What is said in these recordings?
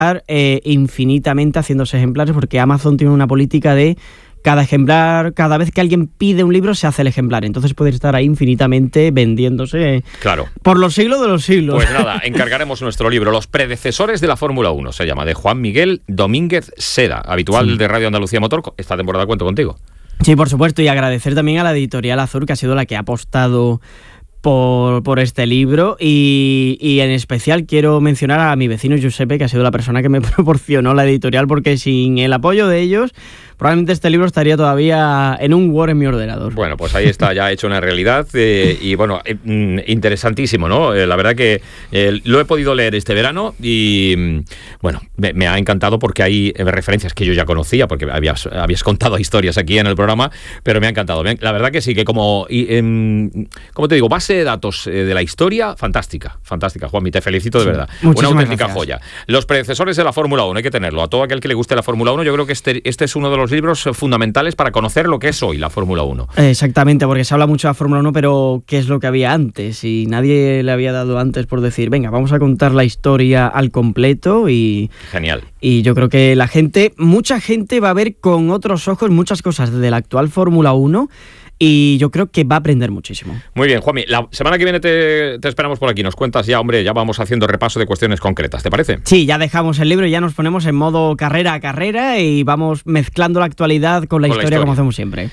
infinitamente haciéndose ejemplares, porque Amazon tiene una política de cada ejemplar, cada vez que alguien pide un libro se hace el ejemplar, entonces puede estar ahí infinitamente vendiéndose, claro, por los siglos de los siglos. Pues nada, encargaremos nuestro libro, Los predecesores de la Fórmula 1, se llama, de Juan Miguel Domínguez Seda, habitual de Radio Andalucía Motor. Esta temporada cuento contigo. Sí, por supuesto, y agradecer también a la Editorial Azur, que ha sido la que ha apostado por este libro, y en especial quiero mencionar a mi vecino Giuseppe, que ha sido la persona que me proporcionó la editorial, porque sin el apoyo de ellos probablemente este libro estaría todavía en un Word en mi ordenador. Bueno, pues ahí está ya hecho una realidad, y bueno, interesantísimo, ¿no? La verdad que lo he podido leer este verano y bueno, me ha encantado porque hay referencias que yo ya conocía, porque habías contado historias aquí en el programa, pero me ha encantado. La verdad que sí, que como te digo, base de datos de la historia, fantástica, Juanmi, te felicito de verdad. Una auténtica joya. Los predecesores de la Fórmula 1, hay que tenerlo. A todo aquel que le guste la Fórmula 1, yo creo que este es uno de los libros fundamentales para conocer lo que es hoy la Fórmula 1. Exactamente, porque se habla mucho de la Fórmula 1, pero ¿qué es lo que había antes? Y nadie le había dado antes por decir, venga, vamos a contar la historia al completo. Y genial. Y yo creo que mucha gente va a ver con otros ojos muchas cosas de la actual Fórmula 1, y yo creo que va a aprender muchísimo. Muy bien, Juanmi, la semana que viene te esperamos por aquí. Nos cuentas ya, hombre, ya vamos haciendo repaso de cuestiones concretas, ¿te parece? Sí, ya dejamos el libro y ya nos ponemos en modo carrera a carrera y vamos mezclando la actualidad con la historia como hacemos siempre.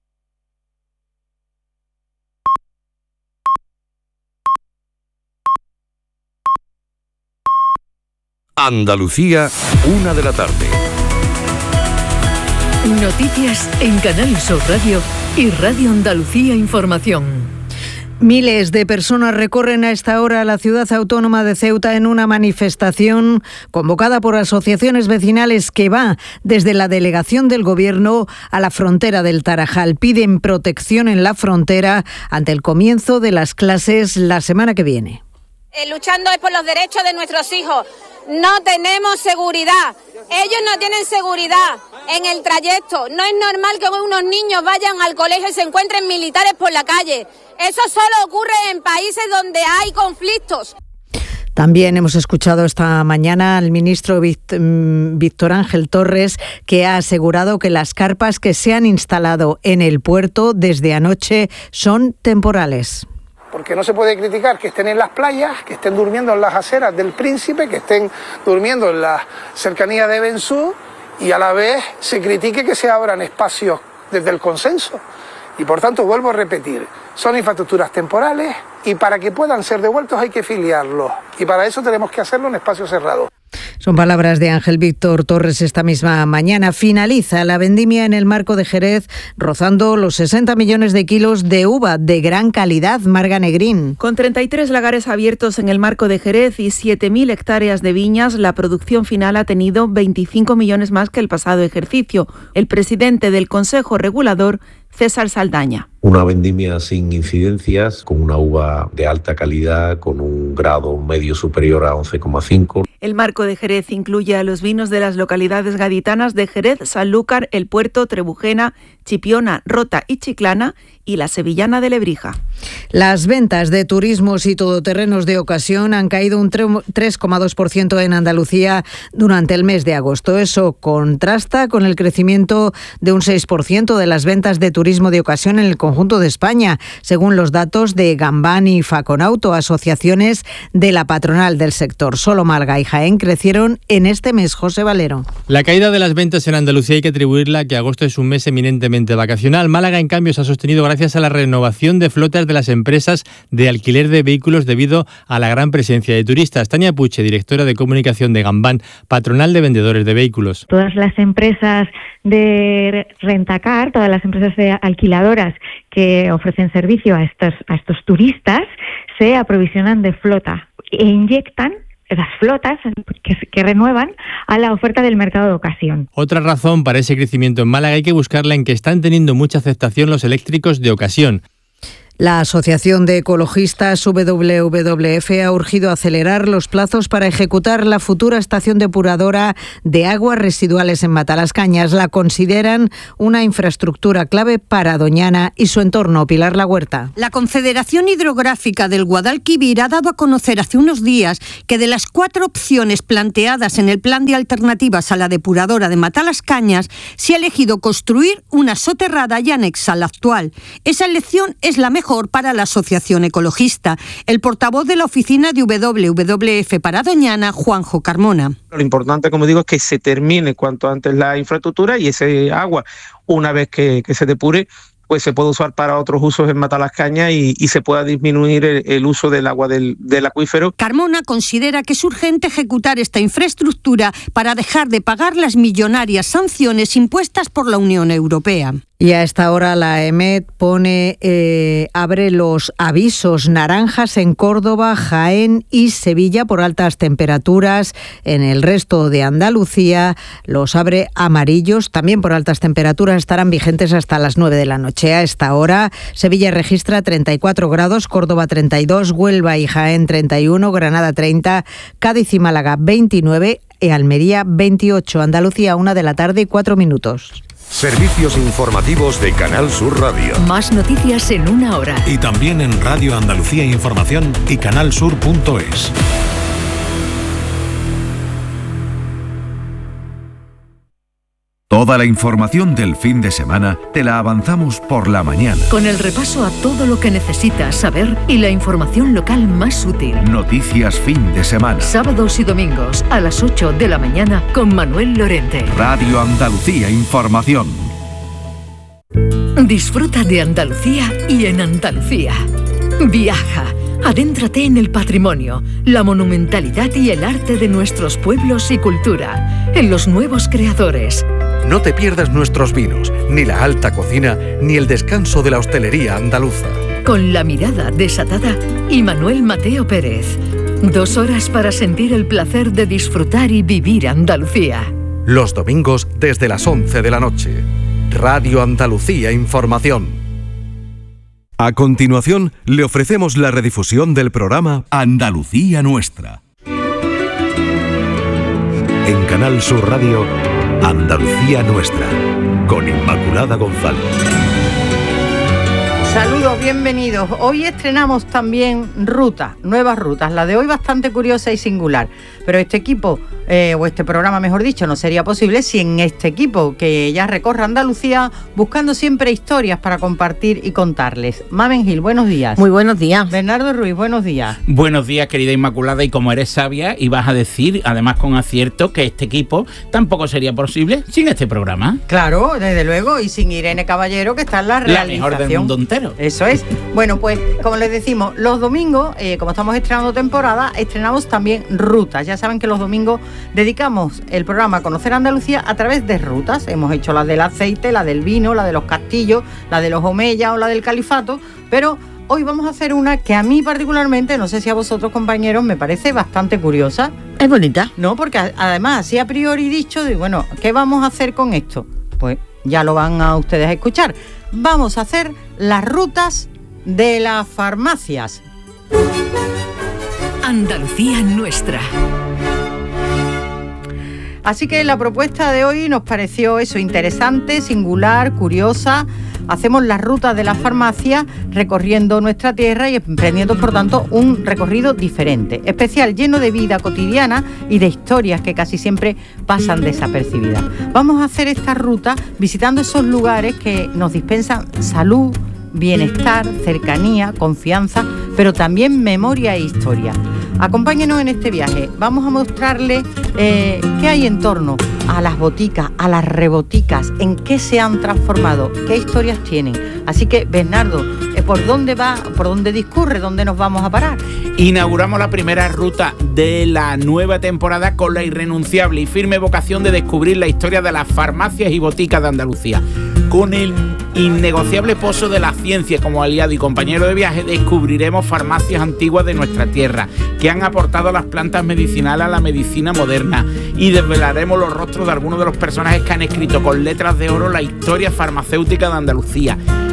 Andalucía, 1 de la tarde. Noticias en Canal Sur Radio y Radio Andalucía Información. Miles de personas recorren a esta hora la ciudad autónoma de Ceuta en una manifestación convocada por asociaciones vecinales que va desde la delegación del Gobierno a la frontera del Tarajal. Piden protección en la frontera ante el comienzo de las clases la semana que viene. Luchando es por los derechos de nuestros hijos. No tenemos seguridad. Ellos no tienen seguridad en el trayecto. No es normal que unos niños vayan al colegio y se encuentren militares por la calle. Eso solo ocurre en países donde hay conflictos. También hemos escuchado esta mañana al ministro Víctor Ángel Torres, que ha asegurado que las carpas que se han instalado en el puerto desde anoche son temporales. Porque no se puede criticar que estén en las playas, que estén durmiendo en las aceras del Príncipe, que estén durmiendo en las cercanías de Bensú, y a la vez se critique que se abran espacios desde el consenso. Y por tanto, vuelvo a repetir, son infraestructuras temporales y para que puedan ser devueltos hay que filiarlos. Y para eso tenemos que hacerlo en espacio cerrado. Son palabras de Ángel Víctor Torres esta misma mañana. Finaliza la vendimia en el Marco de Jerez, rozando los 60 millones de kilos de uva de gran calidad. Marga Negrín. Con 33 lagares abiertos en el Marco de Jerez y 7.000 hectáreas de viñas, la producción final ha tenido 25 millones más que el pasado ejercicio. El presidente del Consejo Regulador, César Saldaña. Una vendimia sin incidencias, con una uva de alta calidad, con un grado medio superior a 11,5. El Marco de Jerez incluye a los vinos de las localidades gaditanas de Jerez, Sanlúcar, El Puerto, Trebujena, Chipiona, Rota y Chiclana, y la sevillana de Lebrija. Las ventas de turismos y todoterrenos de ocasión han caído un 3,2% en Andalucía durante el mes de agosto. Eso contrasta con el crecimiento de un 6% de las ventas de turismo de ocasión en el conjunto de España, según los datos de Gambán y Faconauto, asociaciones de la patronal del sector. Solo Málaga y Jaén crecieron en este mes. José Valero. La caída de las ventas en Andalucía hay que atribuirla a que agosto es un mes eminentemente vacacional. Málaga, en cambio, se ha sostenido gracias a la renovación de flotas de las empresas de alquiler de vehículos debido a la gran presencia de turistas. Tania Puche, directora de comunicación de Gambán, patronal de vendedores de vehículos. Todas las empresas de rentacar, todas las empresas de alquiladoras que ofrecen servicio a estos turistas se aprovisionan de flota e inyectan las flotas que renuevan a la oferta del mercado de ocasión. Otra razón para ese crecimiento en Málaga hay que buscarla en que están teniendo mucha aceptación los eléctricos de ocasión. La Asociación de Ecologistas WWF ha urgido acelerar los plazos para ejecutar la futura estación depuradora de aguas residuales en Matalascañas. La consideran una infraestructura clave para Doñana y su entorno. Pilar La Huerta. La Confederación Hidrográfica del Guadalquivir ha dado a conocer hace unos días que de las 4 opciones planteadas en el plan de alternativas a la depuradora de Matalascañas, se ha elegido construir una soterrada y anexa a la actual. Esa elección es la mejor para la Asociación Ecologista. El portavoz de la oficina de WWF para Doñana, Juanjo Carmona. Lo importante, como digo, es que se termine cuanto antes la infraestructura y ese agua, una vez que se depure, pues se puede usar para otros usos en Matalascañas y se pueda disminuir el uso del agua del acuífero. Carmona considera que es urgente ejecutar esta infraestructura para dejar de pagar las millonarias sanciones impuestas por la Unión Europea. Y a esta hora la EMET abre los avisos naranjas en Córdoba, Jaén y Sevilla por altas temperaturas. En el resto de Andalucía los abre amarillos, también por altas temperaturas, estarán vigentes hasta las 9 de la noche. A esta hora Sevilla registra 34 grados, Córdoba 32, Huelva y Jaén 31, Granada 30, Cádiz y Málaga 29 y Almería 28. Andalucía, 1:04 p.m. Servicios informativos de Canal Sur Radio. Más noticias en una hora. Y también en Radio Andalucía Información y canalsur.es. Toda la información del fin de semana te la avanzamos por la mañana. Con el repaso a todo lo que necesitas saber y la información local más útil. Noticias fin de semana. Sábados y domingos a las 8 de la mañana con Manuel Lorente. Radio Andalucía Información. Disfruta de Andalucía y en Andalucía. Viaja. Adéntrate en el patrimonio, la monumentalidad y el arte de nuestros pueblos y cultura, en los nuevos creadores. No te pierdas nuestros vinos, ni la alta cocina, ni el descanso de la hostelería andaluza. Con la mirada desatada y Manuel Mateo Pérez. 2 horas para sentir el placer de disfrutar y vivir Andalucía. Los domingos desde las 11 de la noche. Radio Andalucía Información. A continuación, le ofrecemos la redifusión del programa Andalucía Nuestra. En Canal Sur Radio, Andalucía Nuestra, con Inmaculada González. Saludos, bienvenidos. Hoy estrenamos también nuevas rutas. La de hoy bastante curiosa y singular. Pero este equipo, o este programa mejor dicho, no sería posible sin este equipo que ya recorre Andalucía buscando siempre historias para compartir y contarles. Mamen Gil, buenos días. Muy buenos días. Bernardo Ruiz, buenos días. Buenos días, querida Inmaculada, y como eres sabia y vas a decir, además con acierto, que este equipo tampoco sería posible sin este programa. Claro, desde luego, y sin Irene Caballero, que está en la realización. La mejor del mundo entero. Eso es. Bueno, pues como les decimos, los domingos, como estamos estrenando temporada, estrenamos también rutas. Ya saben que los domingos dedicamos el programa a conocer Andalucía a través de rutas. Hemos hecho la del aceite, la del vino, la de los castillos, la de los Omeya o la del califato, pero hoy vamos a hacer una que a mí particularmente, no sé si a vosotros compañeros, me parece bastante curiosa. Es bonita. No, porque además, así a priori dicho, bueno, ¿qué vamos a hacer con esto? Pues ya lo van a ustedes a escuchar. Vamos a hacer las rutas de las farmacias. Andalucía Nuestra. Así que la propuesta de hoy nos pareció eso, interesante, singular, curiosa. Hacemos las rutas de las farmacias recorriendo nuestra tierra y emprendiendo, por tanto, un recorrido diferente, especial, lleno de vida cotidiana y de historias que casi siempre pasan desapercibidas. Vamos a hacer esta ruta visitando esos lugares que nos dispensan salud, bienestar, cercanía, confianza, pero también memoria e historia. Acompáñenos en este viaje. Vamos a mostrarle qué hay en torno a las boticas, a las reboticas, en qué se han transformado, qué historias tienen. Así que, Bernardo, ¿por dónde va, por dónde discurre, dónde nos vamos a parar? Inauguramos la primera ruta de la nueva temporada con la irrenunciable y firme vocación de descubrir la historia de las farmacias y boticas de Andalucía. Con el innegociable pozo de la ciencia como aliado y compañero de viaje, descubriremos farmacias antiguas de nuestra tierra que han aportado las plantas medicinales a la medicina moderna y desvelaremos los rostros de algunos de los personajes que han escrito con letras de oro la historia farmacéutica de Andalucía.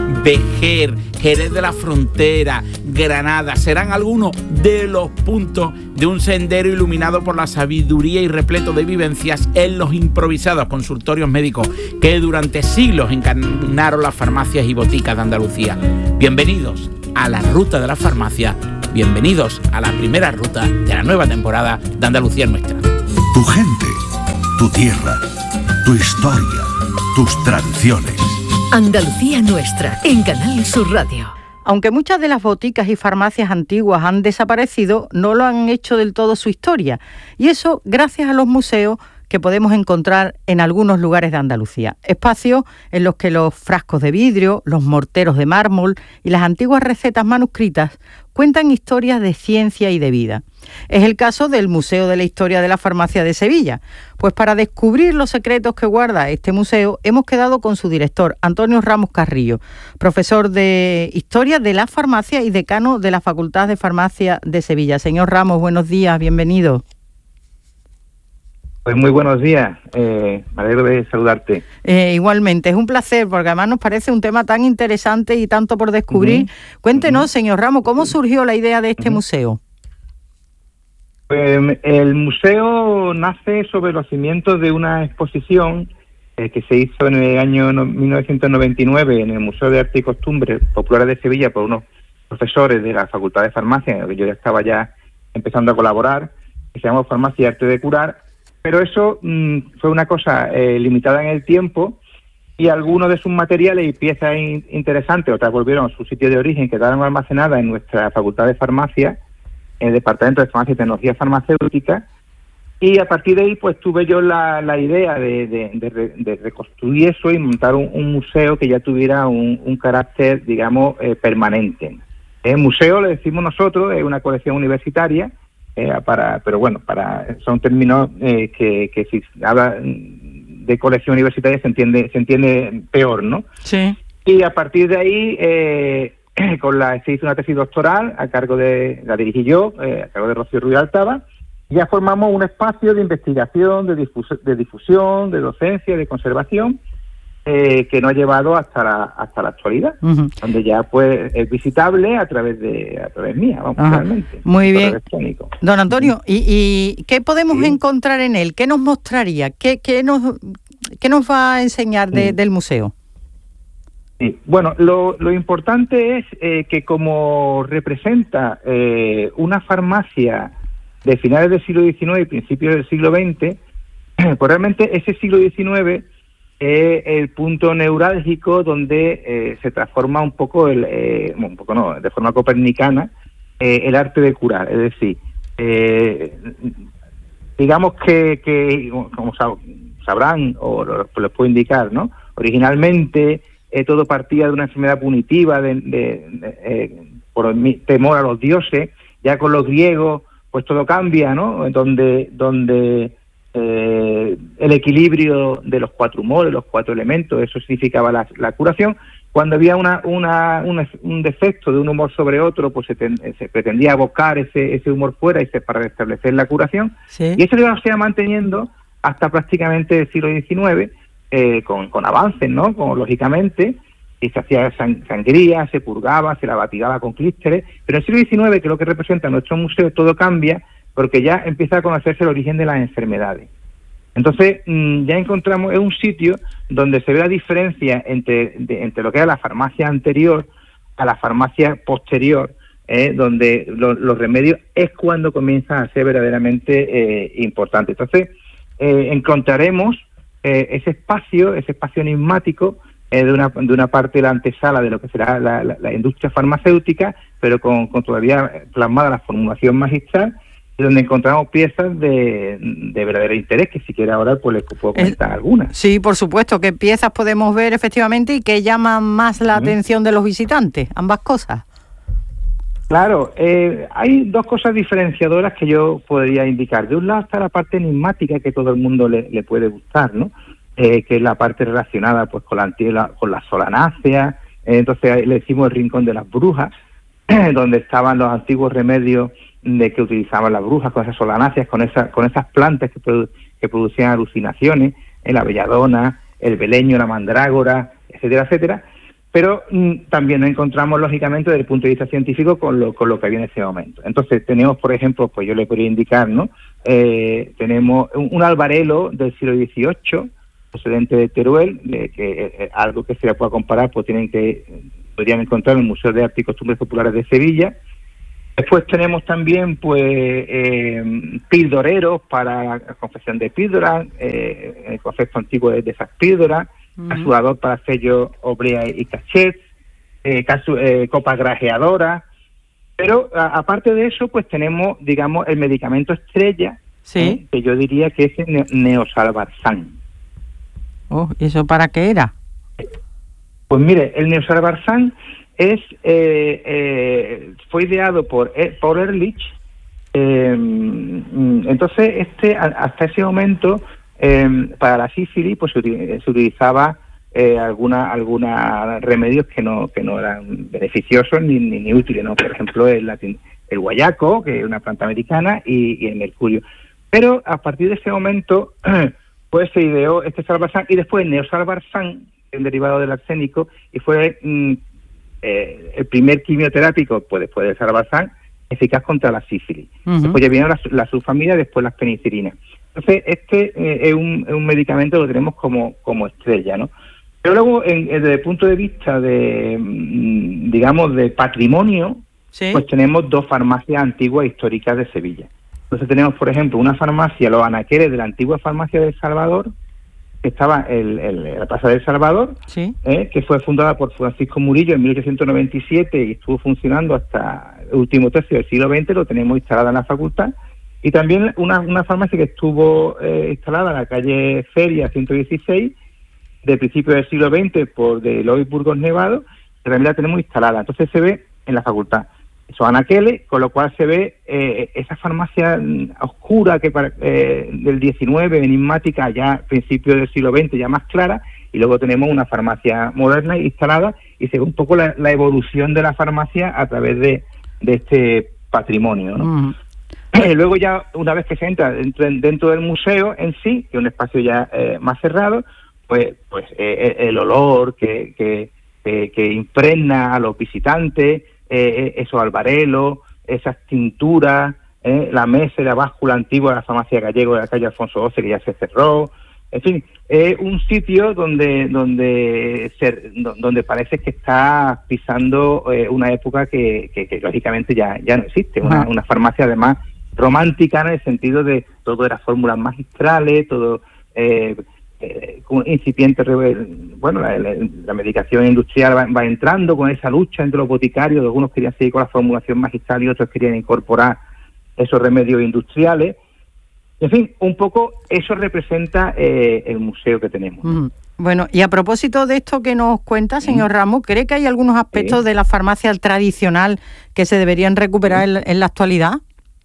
Vejer, Jerez de la Frontera, Granada, serán algunos de los puntos de un sendero iluminado por la sabiduría y repleto de vivencias en los improvisados consultorios médicos que durante siglos encarnaron las farmacias y boticas de Andalucía. Bienvenidos a la Ruta de la Farmacia, bienvenidos a la primera ruta de la nueva temporada de Andalucía Nuestra. Tu gente, tu tierra, tu historia, tus tradiciones. Andalucía Nuestra, en Canal Sur Radio. Aunque muchas de las boticas y farmacias antiguas han desaparecido, no lo han hecho del todo su historia. Y eso gracias a los museos que podemos encontrar en algunos lugares de Andalucía. Espacios en los que los frascos de vidrio, los morteros de mármol y las antiguas recetas manuscritas cuentan historias de ciencia y de vida. Es el caso del Museo de la Historia de la Farmacia de Sevilla. Pues para descubrir los secretos que guarda este museo, hemos quedado con su director, Antonio Ramos Carrillo, profesor de Historia de la Farmacia y decano de la Facultad de Farmacia de Sevilla. Señor Ramos, buenos días, bienvenido. Pues muy buenos días, me alegro de saludarte. Igualmente, es un placer, porque además nos parece un tema tan interesante y tanto por descubrir. Cuéntenos, señor Ramos, ¿cómo surgió la idea de este museo? Pues el museo nace sobre los cimientos de una exposición que se hizo en el año 1999 en el Museo de Arte y Costumbres Populares de Sevilla por unos profesores de la Facultad de Farmacia, en la que yo ya estaba empezando a colaborar, que se llama Farmacia y Arte de Curar. Pero eso fue una cosa limitada en el tiempo y algunos de sus materiales y piezas interesantes, otras volvieron a su sitio de origen, quedaron almacenadas en nuestra Facultad de Farmacia, en el Departamento de Farmacia y Tecnología Farmacéutica, y a partir de ahí pues tuve yo la idea de reconstruir eso y montar un museo que ya tuviera un carácter, digamos, permanente. El museo, le decimos nosotros, es una colección universitaria, son términos que si habla de colección universitaria se entiende peor, ¿no? Sí. Y a partir de ahí se hizo una tesis doctoral la dirigí yo, a cargo de Rocío Ruiz Altava, y ya formamos un espacio de investigación, de difusión, de docencia, de conservación, que nos ha llevado hasta la actualidad, donde ya pues es visitable a través mía, realmente. Muy bien. Don Antonio, ¿y qué podemos encontrar en él? ¿Qué nos mostraría? ¿Qué nos va a enseñar del museo? Sí. Bueno, lo importante es que como representa una farmacia de finales del siglo XIX y principios del siglo XX, pues realmente ese siglo XIX es el punto neurálgico donde se transforma de forma copernicana, el arte de curar. Es decir, digamos que como sabrán o les puedo indicar, ¿no? Originalmente todo partía de una enfermedad punitiva por temor a los dioses. Ya con los griegos pues todo cambia, ¿no? Donde el equilibrio de los cuatro humores, los cuatro elementos, eso significaba la curación. Cuando había un defecto de un humor sobre otro, pues se pretendía abocar ese humor fuera para restablecer la curación. Sí. Y eso se iba manteniendo hasta prácticamente el siglo XIX, con avances, ¿no? Lógicamente, y se hacía sangría, se purgaba, se la batigaba con clísteres, pero en el siglo XIX, que es lo que representa nuestro museo, todo cambia, porque ya empieza a conocerse el origen de las enfermedades. Entonces, ya encontramos, es un sitio donde se ve la diferencia entre lo que era la farmacia anterior a la farmacia posterior, donde los remedios es cuando comienzan a ser verdaderamente importantes. Entonces, encontraremos ese espacio enigmático de una parte de la antesala de lo que será la industria farmacéutica, pero con todavía plasmada la formulación magistral, y donde encontramos piezas de verdadero interés, que si quiere ahora pues les puedo comentar algunas. Sí, por supuesto, ¿qué piezas podemos ver efectivamente y que llaman más la atención de los visitantes? Ambas cosas. Claro, hay dos cosas diferenciadoras que yo podría indicar. De un lado está la parte enigmática que todo el mundo le puede gustar, ¿no? Que es la parte relacionada pues con la solanácea. Entonces le decimos el rincón de las brujas, donde estaban los antiguos remedios que utilizaban las brujas, con esas solanáceas, con esas plantas que producían alucinaciones, la belladona, el beleño, la mandrágora, etcétera, etcétera. pero también nos encontramos, lógicamente, desde el punto de vista científico con lo que había en ese momento. Entonces, tenemos, por ejemplo, pues yo le podría indicar, ¿no? Tenemos un albarelo del siglo XVIII, procedente de Teruel, que algo que se le pueda comparar, pues podrían encontrar en el Museo de Arte y Costumbres Populares de Sevilla. Después tenemos también, pues, pildoreros para la confección de píldoras, el concepto antiguo de esas píldoras, casuador para sellos, obrea y cachet, copas grajeadoras. Pero aparte de eso, pues tenemos, digamos, el medicamento estrella, que yo diría que es el neosalvarsan. Oh, ¿y eso para qué era? Pues mire, el neosalvarsan fue ideado por Ehrlich. Entonces, hasta ese momento, para la sífilis, pues se utilizaba algunos remedios que no eran beneficiosos ni útiles, ¿no? Por ejemplo, el guayaco, que es una planta americana, y el mercurio. Pero a partir de ese momento, pues se ideó este salvarsan, y después el neosalvarsan, un derivado del arsénico, y fue el primer quimioterápico, pues después del salvarsan, eficaz contra la sífilis. Después ya vino la subfamilia, después las penicilinas. Entonces, es un medicamento que lo tenemos como estrella, ¿no? Pero luego, desde el punto de vista digamos, de patrimonio, pues tenemos dos farmacias antiguas históricas de Sevilla. Entonces tenemos, por ejemplo, una farmacia, los anaqueles de la antigua farmacia del Salvador, que estaba en la Plaza del Salvador, que fue fundada por Francisco Murillo en 1897 y estuvo funcionando hasta el último tercio del siglo XX, lo tenemos instalada en la facultad. Y también una farmacia que estuvo instalada en la calle Feria 116, de principios del siglo XX, por de Lois Burgos Nevado, que también la tenemos instalada. Entonces se ve en la facultad esos anaqueles, con lo cual se ve esa farmacia oscura que del 19, enigmática, ya principios del siglo XX, ya más clara, y luego tenemos una farmacia moderna instalada, y se ve un poco la evolución de la farmacia a través de este patrimonio, ¿no? Luego ya, una vez que se entra dentro del museo en sí, que es un espacio ya más cerrado, pues el olor que impregna a los visitantes, esos albarelos, esas tinturas, la mesa y la báscula antigua de la farmacia Gallego de la calle Alfonso XII, que ya se cerró. En fin, es un sitio donde parece que está pisando una época que lógicamente ya no existe. Una farmacia además romántica, en el sentido de todo era fórmulas magistrales, todo incipiente, bueno, la medicación industrial va entrando con esa lucha entre los boticarios. Algunos querían seguir con la formulación magistral y otros querían incorporar esos remedios industriales. En fin, un poco eso representa el museo que tenemos. Bueno, y a propósito de esto que nos cuenta, señor Ramos, ¿cree que hay algunos aspectos de la farmacia tradicional que se deberían recuperar en la actualidad?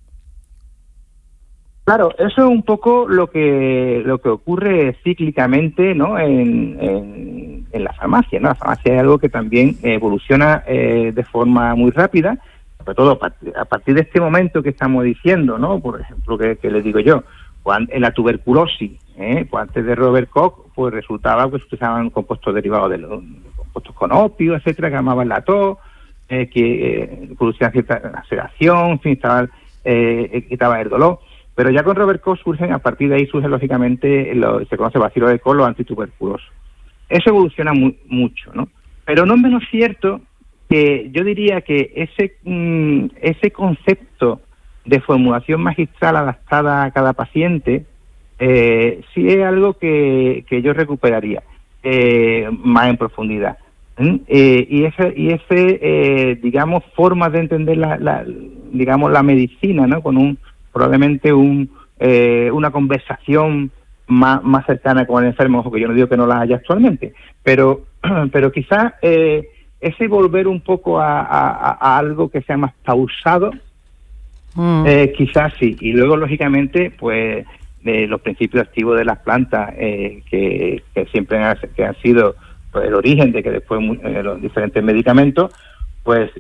Claro, eso es un poco lo que ocurre cíclicamente, ¿no? en la farmacia, ¿no? La farmacia es algo que también evoluciona de forma muy rápida, sobre todo a partir de este momento que estamos diciendo, ¿no? Por ejemplo, que les digo yo, en la tuberculosis, pues antes de Robert Koch, pues resultaba que se utilizaban compuestos derivados de los compuestos con opio, etcétera, que llamaban la tos, que producían cierta sedación, en fin, quitaba el dolor. Pero ya con Robert Koch a partir de ahí surgen lógicamente, se conoce bacilo de Koch, los antituberculosos. Eso evoluciona mucho, ¿no? Pero no es menos cierto que yo diría que ese concepto de formulación magistral adaptada a cada paciente sí es algo que yo recuperaría más en profundidad. Y ese digamos, forma de entender la medicina, ¿no? Con probablemente una conversación más cercana con el enfermo, ojo, que yo no digo que no la haya actualmente, pero quizás ese volver un poco a algo que sea más pausado, quizás sí. Y luego, lógicamente, pues los principios activos de las plantas, que siempre han sido pues, el origen de que después los diferentes medicamentos, pues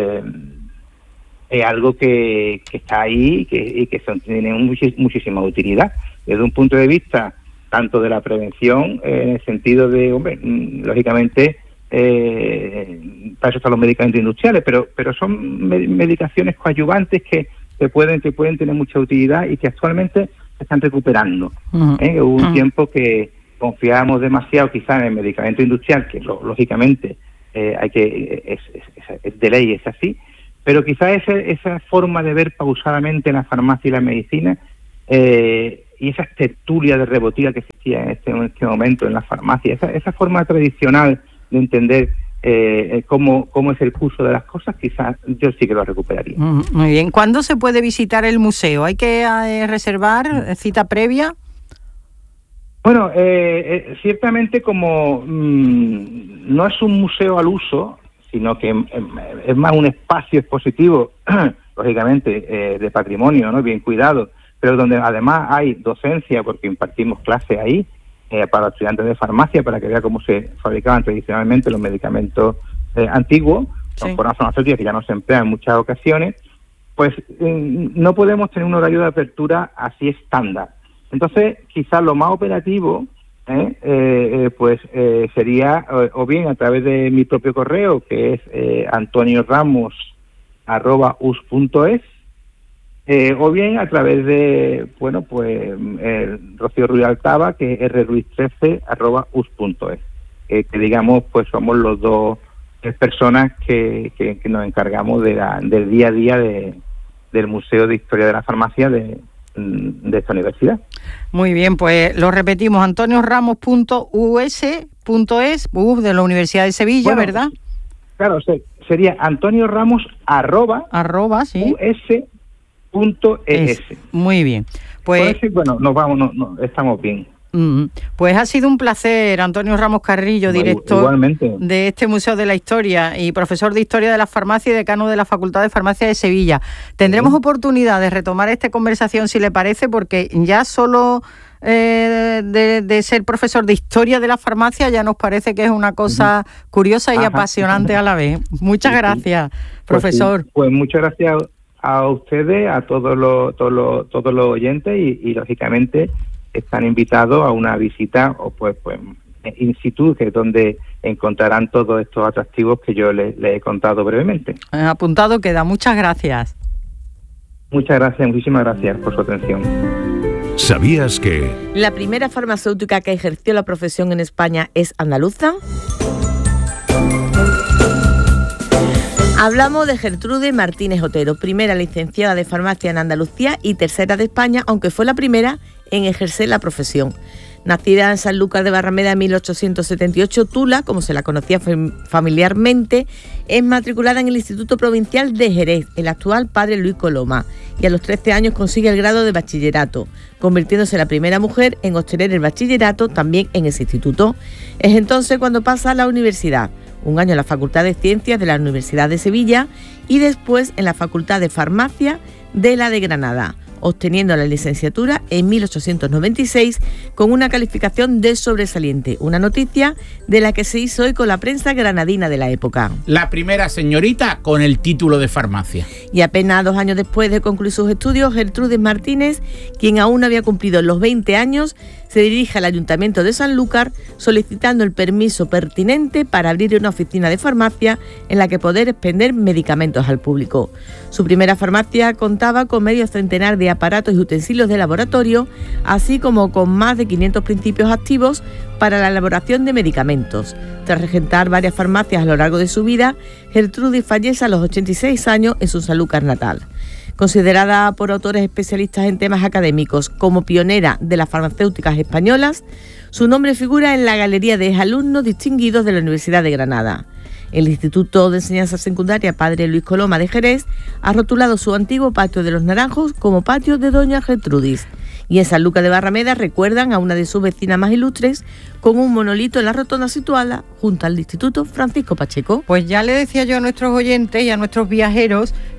es algo que está ahí y que tiene muchísima utilidad. Desde un punto de vista tanto de la prevención, en el sentido de, hombre, lógicamente, para eso están los medicamentos industriales, pero son medicaciones coadyuvantes que pueden tener mucha utilidad y que actualmente se están recuperando. Hubo un tiempo que confiábamos demasiado quizás en el medicamento industrial, que lógicamente es de ley, es así, pero quizás esa forma de ver pausadamente la farmacia y la medicina y esas tertulias de rebotica que existían en este momento en la farmacia, esa forma tradicional de entender cómo es el curso de las cosas, quizás yo sí que lo recuperaría. Muy bien. ¿Cuándo se puede visitar el museo? ¿Hay que reservar cita previa? Bueno, ciertamente como no es un museo al uso, sino que es más un espacio expositivo, lógicamente, de patrimonio, ¿no? Bien cuidado, pero donde además hay docencia, porque impartimos clases ahí, para estudiantes de farmacia, para que vean cómo se fabricaban tradicionalmente los medicamentos antiguos, con una farmacéutica que ya no se emplea en muchas ocasiones, pues no podemos tener un horario de apertura así estándar. Entonces, quizás lo más operativo sería o bien a través de mi propio correo, que es antonioramos@us.es, o bien a través de, Rocío Ruiz Altava, que es rruiz13@us.es. Que digamos, pues somos los dos personas que nos encargamos del día a día del Museo de Historia de la Farmacia de esta universidad. Muy bien, pues lo repetimos, antonioramos.us.es, de la Universidad de Sevilla, ¿verdad? Claro, sería antonioramos@us.es. Muy bien. Pues nos vamos, estamos bien. Pues ha sido un placer, Antonio Ramos Carrillo, director igualmente de este Museo de la Historia y profesor de Historia de la Farmacia y decano de la Facultad de Farmacia de Sevilla. Tendremos oportunidad de retomar esta conversación, si le parece, porque ya solo de ser profesor de Historia de la Farmacia ya nos parece que es una cosa curiosa y apasionante a la vez. Muchas gracias, profesor. Pues muchas gracias a ustedes, a todos los oyentes y lógicamente están invitados a una visita in situ, que es donde encontrarán todos estos atractivos que yo les he contado brevemente. Apuntado queda. Muchas gracias. Muchas gracias, muchísimas gracias por su atención. ¿Sabías que la primera farmacéutica que ejerció la profesión en España es andaluza? Hablamos de Gertrude Martínez Otero, primera licenciada de farmacia en Andalucía y tercera de España, aunque fue la primera en ejercer la profesión. Nacida en Sanlúcar de Barrameda en 1878, Tula, como se la conocía familiarmente, es matriculada en el Instituto Provincial de Jerez, el actual Padre Luis Coloma, y a los 13 años consigue el grado de bachillerato, convirtiéndose en la primera mujer en obtener el bachillerato también en ese instituto. Es entonces cuando pasa a la universidad, un año en la Facultad de Ciencias de la Universidad de Sevilla y después en la Facultad de Farmacia de la de Granada, obteniendo la licenciatura en 1896 con una calificación de sobresaliente, una noticia de la que se hizo hoy con la prensa granadina de la época. La primera señorita con el título de farmacia. Y apenas 2 años después de concluir sus estudios, Gertrude Martínez, quien aún no había cumplido los 20 años, se dirige al Ayuntamiento de Sanlúcar solicitando el permiso pertinente para abrir una oficina de farmacia en la que poder expender medicamentos al público. Su primera farmacia contaba con medio centenar de aparatos y utensilios de laboratorio, así como con más de 500 principios activos para la elaboración de medicamentos. Tras regentar varias farmacias a lo largo de su vida, Gertrude fallece a los 86 años en su Sanlúcar natal. Considerada por autores especialistas en temas académicos como pionera de las farmacéuticas españolas, su nombre figura en la galería de alumnos distinguidos de la Universidad de Granada. El Instituto de Enseñanza Secundaria Padre Luis Coloma de Jerez ha rotulado su antiguo patio de los Naranjos como patio de Doña Gertrudis. Y en Sanlúcar de Barrameda recuerdan a una de sus vecinas más ilustres con un monolito en la rotonda situada junto al Instituto Francisco Pacheco. Pues ya le decía yo a nuestros oyentes y a nuestros viajeros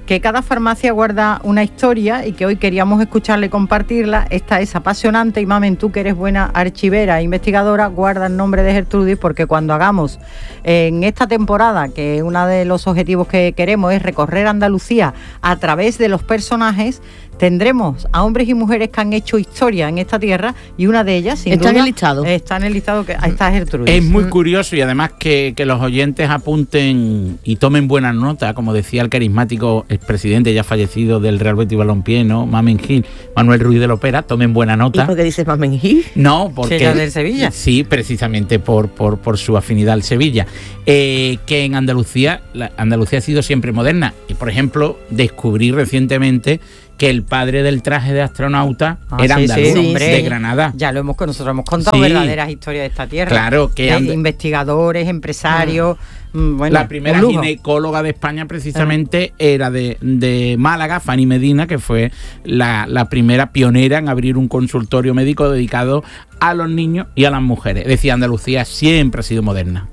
que cada farmacia guarda una historia y que hoy queríamos escucharle y compartirla. Esta es apasionante y, Mamen, tú que eres buena archivera e investigadora, guarda el nombre de Gertrudis, porque cuando hagamos en esta temporada, que uno de los objetivos que queremos es recorrer Andalucía a través de los personajes, tendremos a hombres y mujeres que han hecho historia en esta tierra, y una de ellas, sin está duda, en el listado. Está en el listado, que está Gertrudis. Es muy curioso, y además que los oyentes apunten y tomen buena nota, como decía el carismático expresidente ya fallecido del Real Betis Balompié, ¿no? Mamen Gil, Manuel Ruiz de la Opera, tomen buena nota. ¿Y por qué dices Mamen Gil? No, porque... ¿Será del Sevilla? Sí, precisamente por su afinidad al Sevilla. Que en Andalucía ha sido siempre moderna. Y, por ejemplo, descubrí recientemente que el padre del traje de astronauta era andaluz, de Granada. Ya nosotros hemos contado verdaderas historias de esta tierra. Claro, que investigadores, empresarios. Bueno, la primera ginecóloga de España precisamente era de Málaga, Fanny Medina, que fue la primera pionera en abrir un consultorio médico dedicado a los niños y a las mujeres. Es decir, Andalucía siempre ha sido moderna.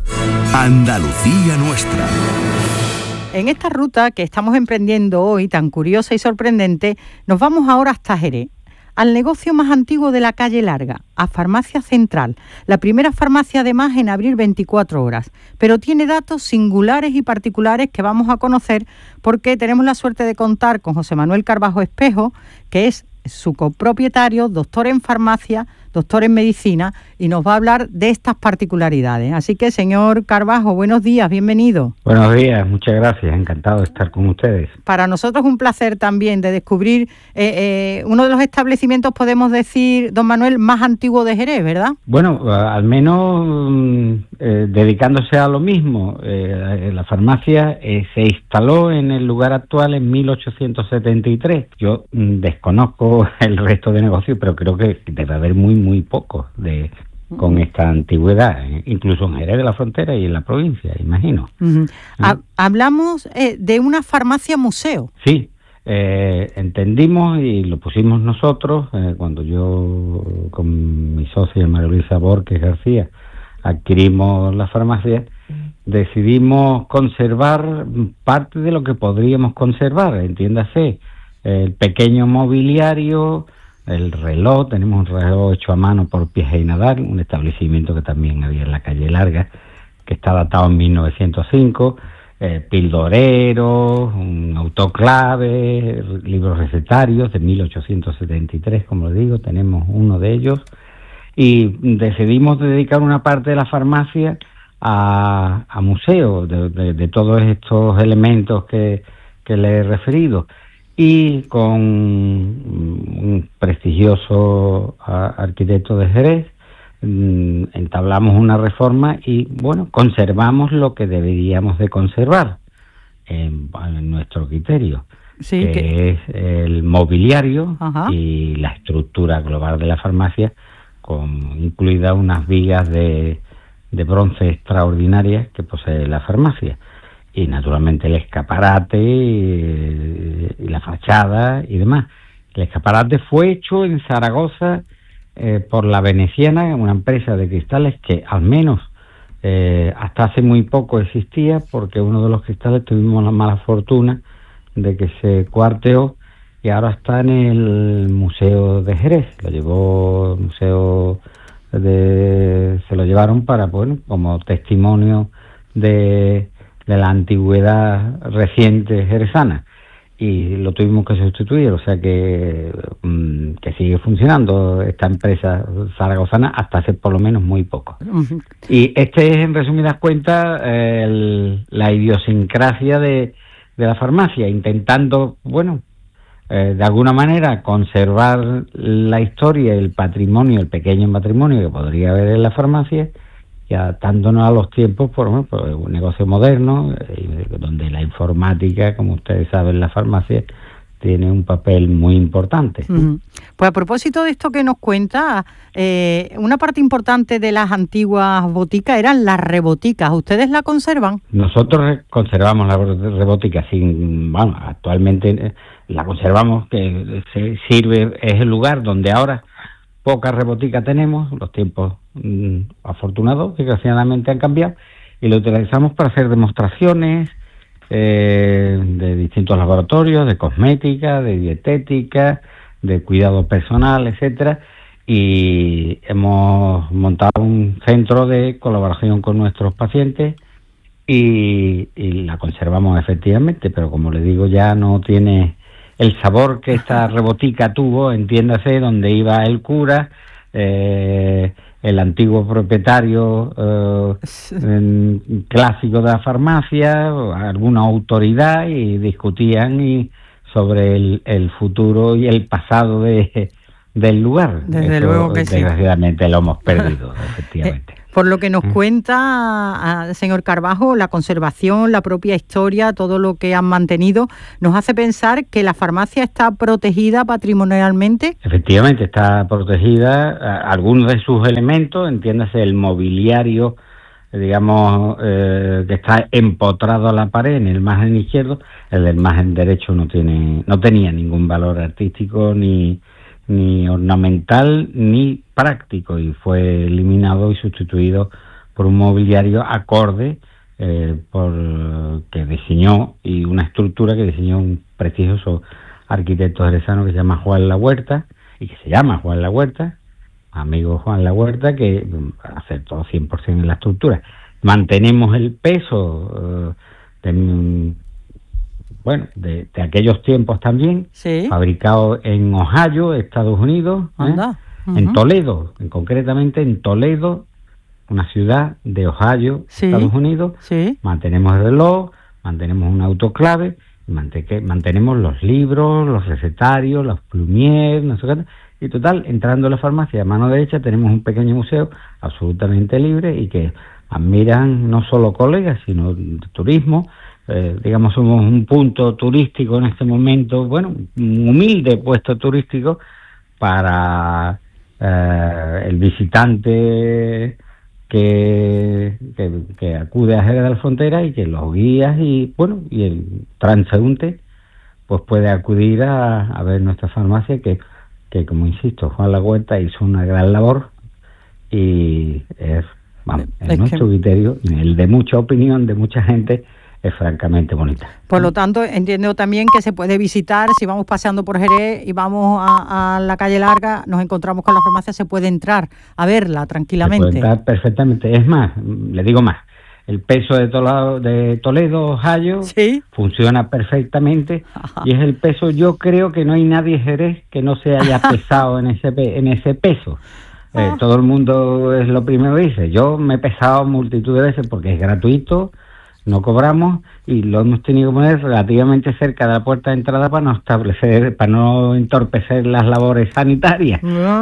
Andalucía nuestra. En esta ruta que estamos emprendiendo hoy, tan curiosa y sorprendente, nos vamos ahora hasta Jerez, al negocio más antiguo de la calle Larga, a Farmacia Central, la primera farmacia además en abrir 24 horas, pero tiene datos singulares y particulares que vamos a conocer porque tenemos la suerte de contar con José Manuel Carbajo Espejo, que es su copropietario, doctor en farmacia, doctor en medicina, y nos va a hablar de estas particularidades. Así que, señor Carbajo, buenos días, bienvenido. Buenos días, muchas gracias, encantado de estar con ustedes. Para nosotros un placer también de descubrir uno de los establecimientos, podemos decir, don Manuel, más antiguo de Jerez, ¿verdad? Bueno, al menos dedicándose a lo mismo. La farmacia se instaló en el lugar actual en 1873. Yo desconozco el resto de negocios, pero creo que debe haber muy pocos con esta antigüedad, incluso en Jerez de la Frontera y en la provincia, imagino. Hablamos de una farmacia museo. Sí, entendimos y lo pusimos nosotros cuando yo con mi socia María Luisa Borges García adquirimos la farmacia. Decidimos conservar parte de lo que podríamos conservar, entiéndase, el pequeño mobiliario, el reloj. Tenemos un reloj hecho a mano por Piaget y Nadal, un establecimiento que también había en la calle Larga, que está datado en 1905, pildoreros, un autoclave, libros recetarios de 1873, como le digo, tenemos uno de ellos, y decidimos dedicar una parte de la farmacia a museo de todos estos elementos que le he referido. Y con un prestigioso arquitecto de Jerez entablamos una reforma y, bueno, conservamos lo que deberíamos de conservar en nuestro criterio, sí, que es el mobiliario. Ajá. Y la estructura global de la farmacia, con incluidas unas vigas de bronce extraordinarias que posee la farmacia. Y naturalmente el escaparate y la fachada y demás. El escaparate fue hecho en Zaragoza por La Veneciana, una empresa de cristales que al menos hasta hace muy poco existía, porque uno de los cristales tuvimos la mala fortuna de que se cuarteó y ahora está en el Museo de Jerez. Lo llevó el museo se lo llevaron para, bueno, como testimonio de la antigüedad reciente jerezana, y lo tuvimos que sustituir, o sea que sigue funcionando esta empresa zaragozana hasta hace por lo menos muy poco. Uh-huh. Y este es, en resumidas cuentas, la idiosincrasia de la farmacia, intentando, bueno, de alguna manera conservar la historia, el patrimonio, el pequeño patrimonio que podría haber en la farmacia, y adaptándonos a los tiempos por un negocio moderno, donde la informática, como ustedes saben, la farmacia tiene un papel muy importante. Uh-huh. Pues a propósito de esto que nos cuenta, una parte importante de las antiguas boticas eran las reboticas. ¿Ustedes la conservan? Nosotros conservamos la rebotica, actualmente la conservamos, que sirve, es el lugar donde ahora pocas reboticas tenemos. Los tiempos afortunados, desgraciadamente, han cambiado, y lo utilizamos para hacer demostraciones, de distintos laboratorios, de cosmética, de dietética, de cuidado personal, etcétera, y hemos montado un centro de colaboración con nuestros pacientes y la conservamos efectivamente, pero como le digo, ya no tiene el sabor que esta rebotica tuvo, entiéndase, donde iba el cura, el antiguo propietario clásico de la farmacia, alguna autoridad, y discutían sobre el futuro y el pasado del lugar. Desde luego que sí. Desgraciadamente lo hemos perdido, efectivamente. Por lo que nos cuenta, señor Carbajo, la conservación, la propia historia, todo lo que han mantenido, nos hace pensar que la farmacia está protegida patrimonialmente. Efectivamente, está protegida. Algunos de sus elementos, entiéndase el mobiliario, digamos, que está empotrado a la pared en el margen izquierdo, el del margen derecho no tenía ningún valor artístico ni ornamental ni práctico, y fue eliminado y sustituido por un mobiliario acorde que diseñó, y una estructura que diseñó un prestigioso arquitecto jerezano que se llama Juan La Huerta, y que se llama Juan La Huerta, amigo Juan La Huerta, que acertó 100% en la estructura. Mantenemos el peso de aquellos tiempos también, sí, fabricado en Ohio, Estados Unidos, en Toledo, concretamente en Toledo, una ciudad de Ohio, sí, Estados Unidos. Sí. Mantenemos el reloj, mantenemos un autoclave, mantenemos los libros, los recetarios, los plumiers, no sé qué. Y total, entrando a la farmacia a mano derecha tenemos un pequeño museo absolutamente libre y que admiran no solo colegas, sino de turismo. Digamos, somos un punto turístico en este momento, un humilde puesto turístico para el visitante que acude a Jerez de la Frontera, y que los guías y el transeúnte pues puede acudir a ver nuestra farmacia, que como insisto, Juan La Huerta hizo una gran labor, y es nuestro criterio, el de mucha opinión de mucha gente, es francamente bonita. Por lo tanto, entiendo también que se puede visitar, si vamos paseando por Jerez y vamos a la calle Larga, nos encontramos con la farmacia, se puede entrar a verla tranquilamente. Se puede entrar perfectamente. Es más, le digo más, el peso de Toledo, Ohio, ¿sí?, funciona perfectamente. Ajá. Y es el peso, yo creo que no hay nadie en Jerez que no se haya pesado en ese peso. Todo el mundo es lo primero que dice. Yo me he pesado multitud de veces porque es gratuito, no cobramos, y lo hemos tenido que poner relativamente cerca de la puerta de entrada para no entorpecer las labores sanitarias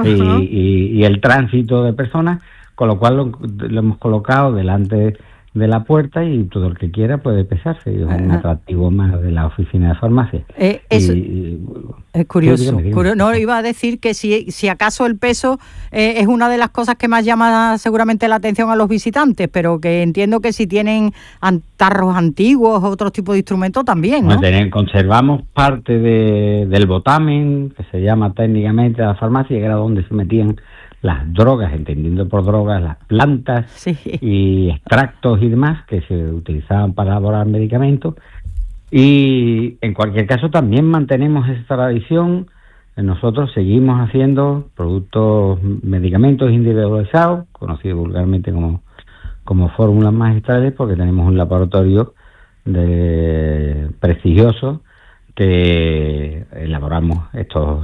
y el tránsito de personas, con lo cual lo hemos colocado delante de la puerta, y todo el que quiera puede pesarse. Es un atractivo más de la oficina de farmacia. Es curioso. Dígame. No, iba a decir que si acaso el peso es una de las cosas que más llama seguramente la atención a los visitantes, pero que entiendo que si tienen tarros antiguos o otro tipo de instrumentos también, ¿no? Conservamos parte del botamen, que se llama técnicamente la farmacia, que era donde se metían las drogas, entendiendo por drogas las plantas, sí, y extractos y demás que se utilizaban para elaborar medicamentos. Y en cualquier caso también mantenemos esa tradición. Nosotros seguimos haciendo medicamentos individualizados, conocidos vulgarmente como fórmulas magistrales, porque tenemos un laboratorio prestigioso que elaboramos estos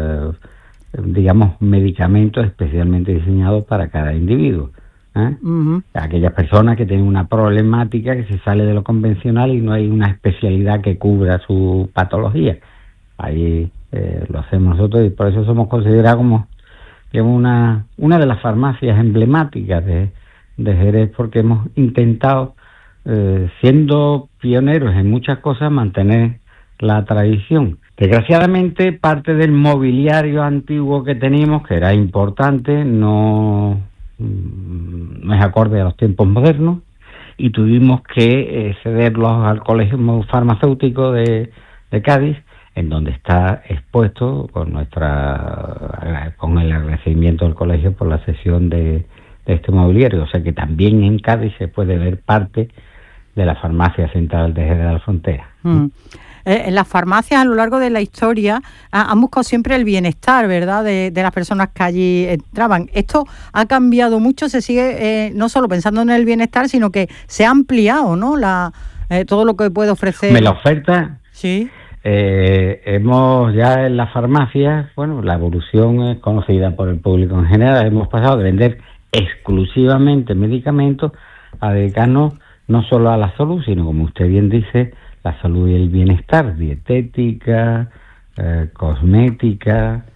medicamentos especialmente diseñados para cada individuo. Uh-huh. Aquellas personas que tienen una problemática que se sale de lo convencional y no hay una especialidad que cubra su patología. Ahí lo hacemos nosotros, y por eso somos considerados como una de las farmacias emblemáticas de Jerez, porque hemos intentado, siendo pioneros en muchas cosas, mantener la tradición. Desgraciadamente, parte del mobiliario antiguo que teníamos, que era importante, no es acorde a los tiempos modernos, y tuvimos que cederlos al Colegio Farmacéutico de Cádiz, en donde está expuesto con el agradecimiento del colegio por la cesión de este mobiliario. O sea que también en Cádiz se puede ver parte la farmacia central de Jerez de la Frontera. En las farmacias a lo largo de la historia han buscado siempre el bienestar, ¿verdad?, de las personas que allí entraban. Esto ha cambiado mucho, se sigue no solo pensando en el bienestar, sino que se ha ampliado, ¿no?, todo lo que puede ofrecer. La oferta. Sí. Hemos ya en las farmacias, bueno, la evolución es conocida por el público en general. Hemos pasado de vender exclusivamente medicamentos a dedicarnos no solo a la salud, sino, como usted bien dice, la salud y el bienestar, dietética, cosmética,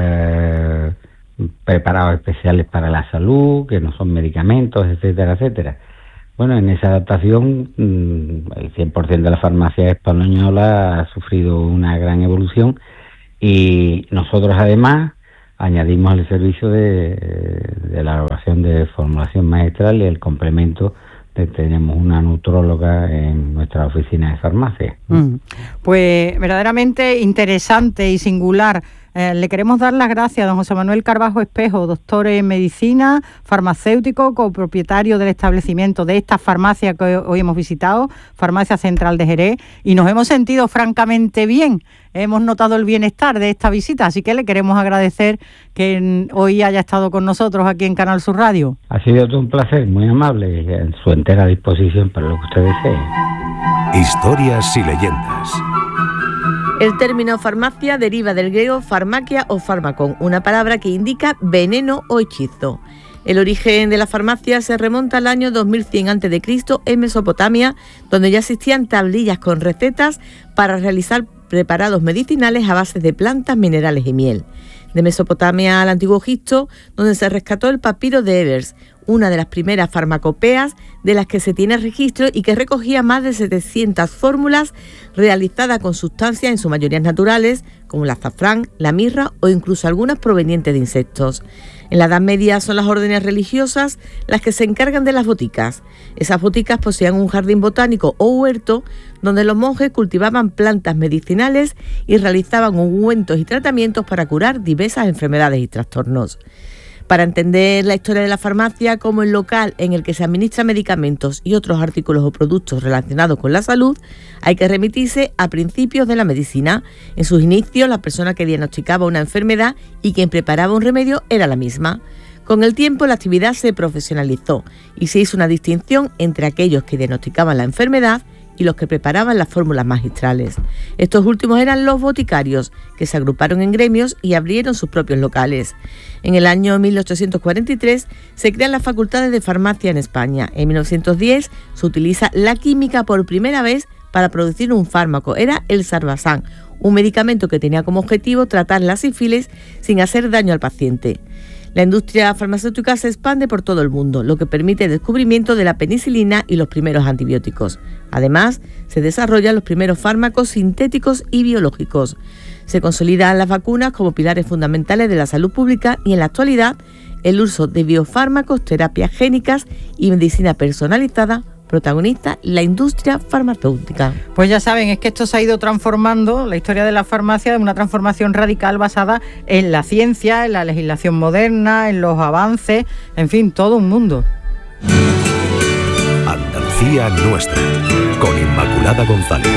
preparados especiales para la salud, que no son medicamentos, etcétera, etcétera. Bueno, en esa adaptación, el 100% de la farmacia española ha sufrido una gran evolución, y nosotros además añadimos el servicio de la elaboración de formulación maestral y el complemento. Tenemos una nutróloga en nuestra oficina de farmacia. Pues verdaderamente interesante y singular. Le queremos dar las gracias a don José Manuel Carbajo Espejo, doctor en medicina, farmacéutico, copropietario del establecimiento de esta farmacia que hoy hemos visitado, Farmacia Central de Jerez, y nos hemos sentido francamente bien. Hemos notado el bienestar de esta visita, así que le queremos agradecer que hoy haya estado con nosotros aquí en Canal Sur Radio. Ha sido todo un placer, muy amable, y en su entera disposición para lo que usted desee. Historias y leyendas. El término farmacia deriva del griego farmakia o fármacon, una palabra que indica veneno o hechizo. El origen de la farmacia se remonta al año 2100 a.C. en Mesopotamia, donde ya existían tablillas con recetas para realizar preparados medicinales a base de plantas, minerales y miel. De Mesopotamia al Antiguo Egipto, donde se rescató el papiro de Ebers, una de las primeras farmacopeas de las que se tiene registro y que recogía más de 700 fórmulas realizadas con sustancias en su mayoría naturales, como el azafrán, la mirra o incluso algunas provenientes de insectos. En la Edad Media son las órdenes religiosas las que se encargan de las boticas. Esas boticas poseían un jardín botánico o huerto donde los monjes cultivaban plantas medicinales y realizaban ungüentos y tratamientos para curar diversas enfermedades y trastornos. Para entender la historia de la farmacia como el local en el que se administran medicamentos y otros artículos o productos relacionados con la salud, hay que remitirse a principios de la medicina. En sus inicios, la persona que diagnosticaba una enfermedad y quien preparaba un remedio era la misma. Con el tiempo, la actividad se profesionalizó y se hizo una distinción entre aquellos que diagnosticaban la enfermedad y los que preparaban las fórmulas magistrales. Estos últimos eran los boticarios, que se agruparon en gremios y abrieron sus propios locales. En el año 1843 se crean las facultades de farmacia en España. En 1910 se utiliza la química por primera vez para producir un fármaco. Era el Sarbazán, un medicamento que tenía como objetivo tratar la sífilis sin hacer daño al paciente. La industria farmacéutica se expande por todo el mundo, lo que permite el descubrimiento de la penicilina y los primeros antibióticos. Además, se desarrollan los primeros fármacos sintéticos y biológicos. Se consolidan las vacunas como pilares fundamentales de la salud pública y en la actualidad el uso de biofármacos, terapias génicas y medicina personalizada protagonista la industria farmacéutica. Pues ya saben, es que esto se ha ido transformando, la historia de la farmacia, de una transformación radical basada en la ciencia, en la legislación moderna, en los avances, en fin, todo un mundo. Andalucía nuestra, con Inmaculada González.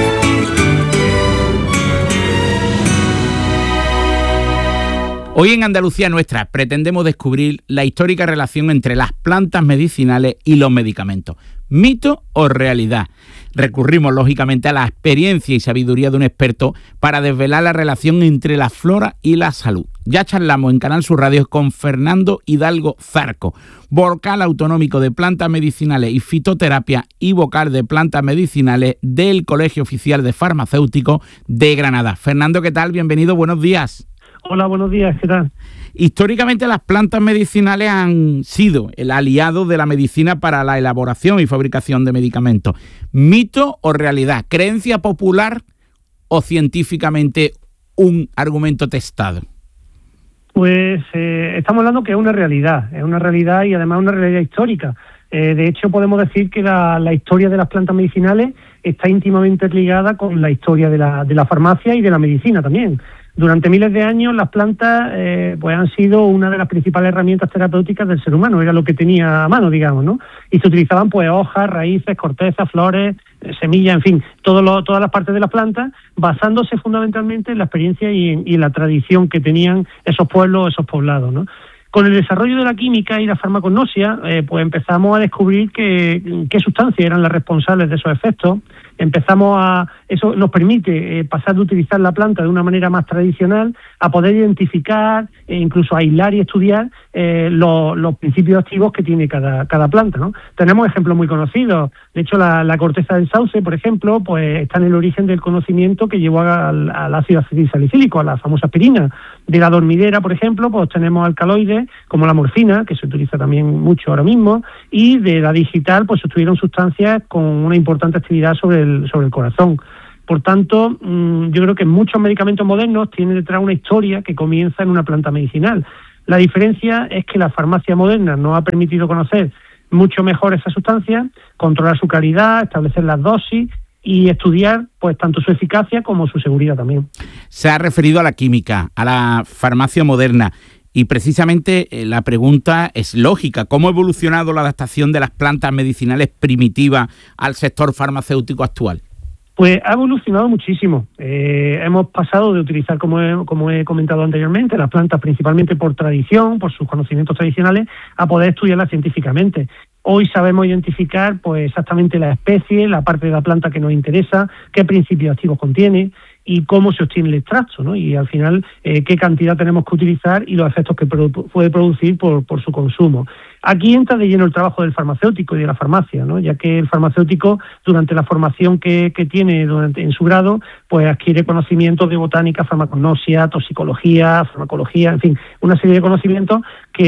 Hoy en Andalucía Nuestra pretendemos descubrir la histórica relación entre las plantas medicinales y los medicamentos. ¿Mito o realidad? Recurrimos lógicamente a la experiencia y sabiduría de un experto para desvelar la relación entre la flora y la salud. Ya charlamos en Canal Sur Radio con Fernando Hidalgo Zarco, vocal autonómico de plantas medicinales y fitoterapia y vocal de plantas medicinales del Colegio Oficial de Farmacéuticos de Granada. Fernando, ¿qué tal? Bienvenido, buenos días. Hola, buenos días, ¿qué tal? Históricamente las plantas medicinales han sido el aliado de la medicina para la elaboración y fabricación de medicamentos. ¿Mito o realidad? ¿Creencia popular o científicamente un argumento testado? Pues estamos hablando que es una realidad y además una realidad histórica. De hecho, podemos decir que la historia de las plantas medicinales está íntimamente ligada con la historia de la farmacia y de la medicina también. Durante miles de años las plantas pues han sido una de las principales herramientas terapéuticas del ser humano, era lo que tenía a mano, digamos, ¿no? Y se utilizaban pues hojas, raíces, cortezas, flores, semillas, en fin, todas las partes de las plantas, basándose fundamentalmente en la experiencia y en la tradición que tenían esos pueblos, esos poblados, ¿no? Con el desarrollo de la química y la farmacognosia, pues empezamos a descubrir qué sustancias eran las responsables de esos efectos. Eso nos permite pasar de utilizar la planta de una manera más tradicional a poder identificar e incluso aislar y estudiar los principios activos que tiene cada planta, ¿no? Tenemos ejemplos muy conocidos. De hecho, la corteza del sauce, por ejemplo, pues está en el origen del conocimiento que llevó al ácido acetilsalicílico, a la famosa aspirina. De la dormidera, por ejemplo, pues tenemos alcaloides como la morfina, que se utiliza también mucho ahora mismo, y de la digital pues se obtuvieron sustancias con una importante actividad sobre el corazón. Por tanto, yo creo que muchos medicamentos modernos tienen detrás una historia que comienza en una planta medicinal. La diferencia es que la farmacia moderna nos ha permitido conocer mucho mejor esas sustancias, controlar su calidad, establecer las dosis y estudiar pues tanto su eficacia como su seguridad también. Se ha referido a la química, a la farmacia moderna, y precisamente la pregunta es lógica. ¿Cómo ha evolucionado la adaptación de las plantas medicinales primitivas al sector farmacéutico actual? Pues ha evolucionado muchísimo. Hemos pasado de utilizar, como he comentado anteriormente, las plantas principalmente por tradición, por sus conocimientos tradicionales, a poder estudiarlas científicamente. Hoy sabemos identificar pues exactamente la especie, la parte de la planta que nos interesa, qué principios activos contiene y cómo se obtiene el extracto, ¿no? Y al final qué cantidad tenemos que utilizar y los efectos que puede producir por su consumo. Aquí entra de lleno el trabajo del farmacéutico y de la farmacia, ¿no? Ya que el farmacéutico, durante la formación que tiene en su grado, pues adquiere conocimientos de botánica, farmacognosia, toxicología, farmacología, en fin, una serie de conocimientos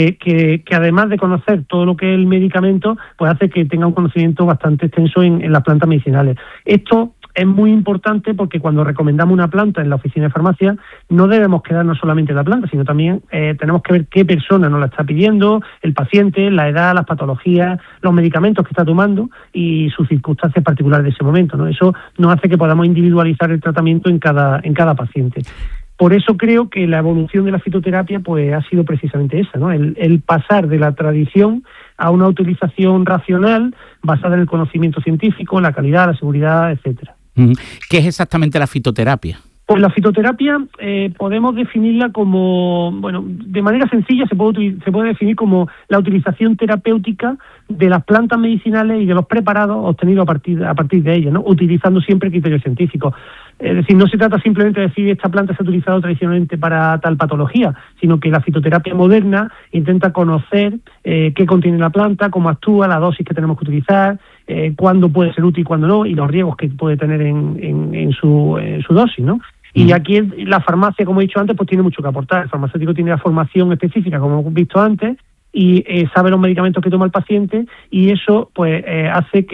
que además de conocer todo lo que es el medicamento, pues hace que tenga un conocimiento bastante extenso en las plantas medicinales. Esto es muy importante porque cuando recomendamos una planta en la oficina de farmacia no debemos quedarnos solamente en la planta, sino también tenemos que ver qué persona nos la está pidiendo, el paciente, la edad, las patologías, los medicamentos que está tomando y sus circunstancias particulares de ese momento, ¿no? Eso nos hace que podamos individualizar el tratamiento en cada paciente. Por eso creo que la evolución de la fitoterapia pues ha sido precisamente esa, ¿no? El pasar de la tradición a una utilización racional basada en el conocimiento científico, la calidad, la seguridad, etcétera. ¿Qué es exactamente la fitoterapia? Pues la fitoterapia podemos definirla como, bueno, de manera sencilla se puede definir como la utilización terapéutica de las plantas medicinales y de los preparados obtenidos a partir de ellas, ¿no? Utilizando siempre criterios científicos. Es decir, no se trata simplemente de decir esta planta se ha utilizado tradicionalmente para tal patología, sino que la fitoterapia moderna intenta conocer qué contiene la planta, cómo actúa, la dosis que tenemos que utilizar, cuándo puede ser útil y cuándo no, y los riesgos que puede tener en su dosis, ¿no? Y aquí la farmacia, como he dicho antes, pues tiene mucho que aportar. El farmacéutico tiene la formación específica, como hemos visto antes, y sabe los medicamentos que toma el paciente, y eso pues hace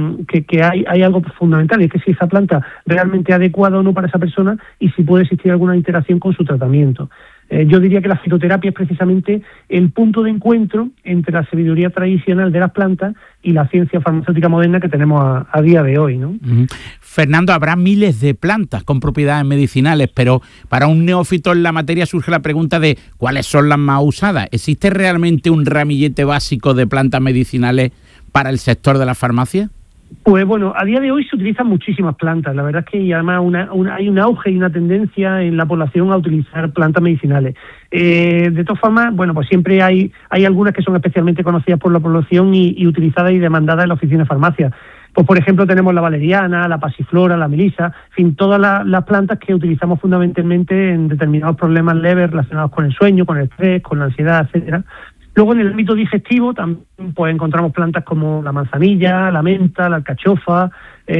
que hay algo fundamental, y es que si esa planta realmente es adecuada o no para esa persona y si puede existir alguna interacción con su tratamiento. Yo diría que la fitoterapia es precisamente el punto de encuentro entre la sabiduría tradicional de las plantas y la ciencia farmacéutica moderna que tenemos a día de hoy, ¿no? Fernando, habrá miles de plantas con propiedades medicinales, pero para un neófito en la materia surge la pregunta de ¿cuáles son las más usadas? ¿Existe realmente un ramillete básico de plantas medicinales para el sector de la farmacia? Pues bueno, a día de hoy se utilizan muchísimas plantas. La verdad es que y además hay un auge y una tendencia en la población a utilizar plantas medicinales. De todas formas, bueno, pues siempre hay algunas que son especialmente conocidas por la población y utilizadas y demandadas en la oficina de farmacia. Pues por ejemplo tenemos la valeriana, la pasiflora, la melisa, en fin, todas las plantas que utilizamos fundamentalmente en determinados problemas leves relacionados con el sueño, con el estrés, con la ansiedad, etcétera. Luego en el ámbito digestivo también pues encontramos plantas como la manzanilla, la menta, la alcachofa,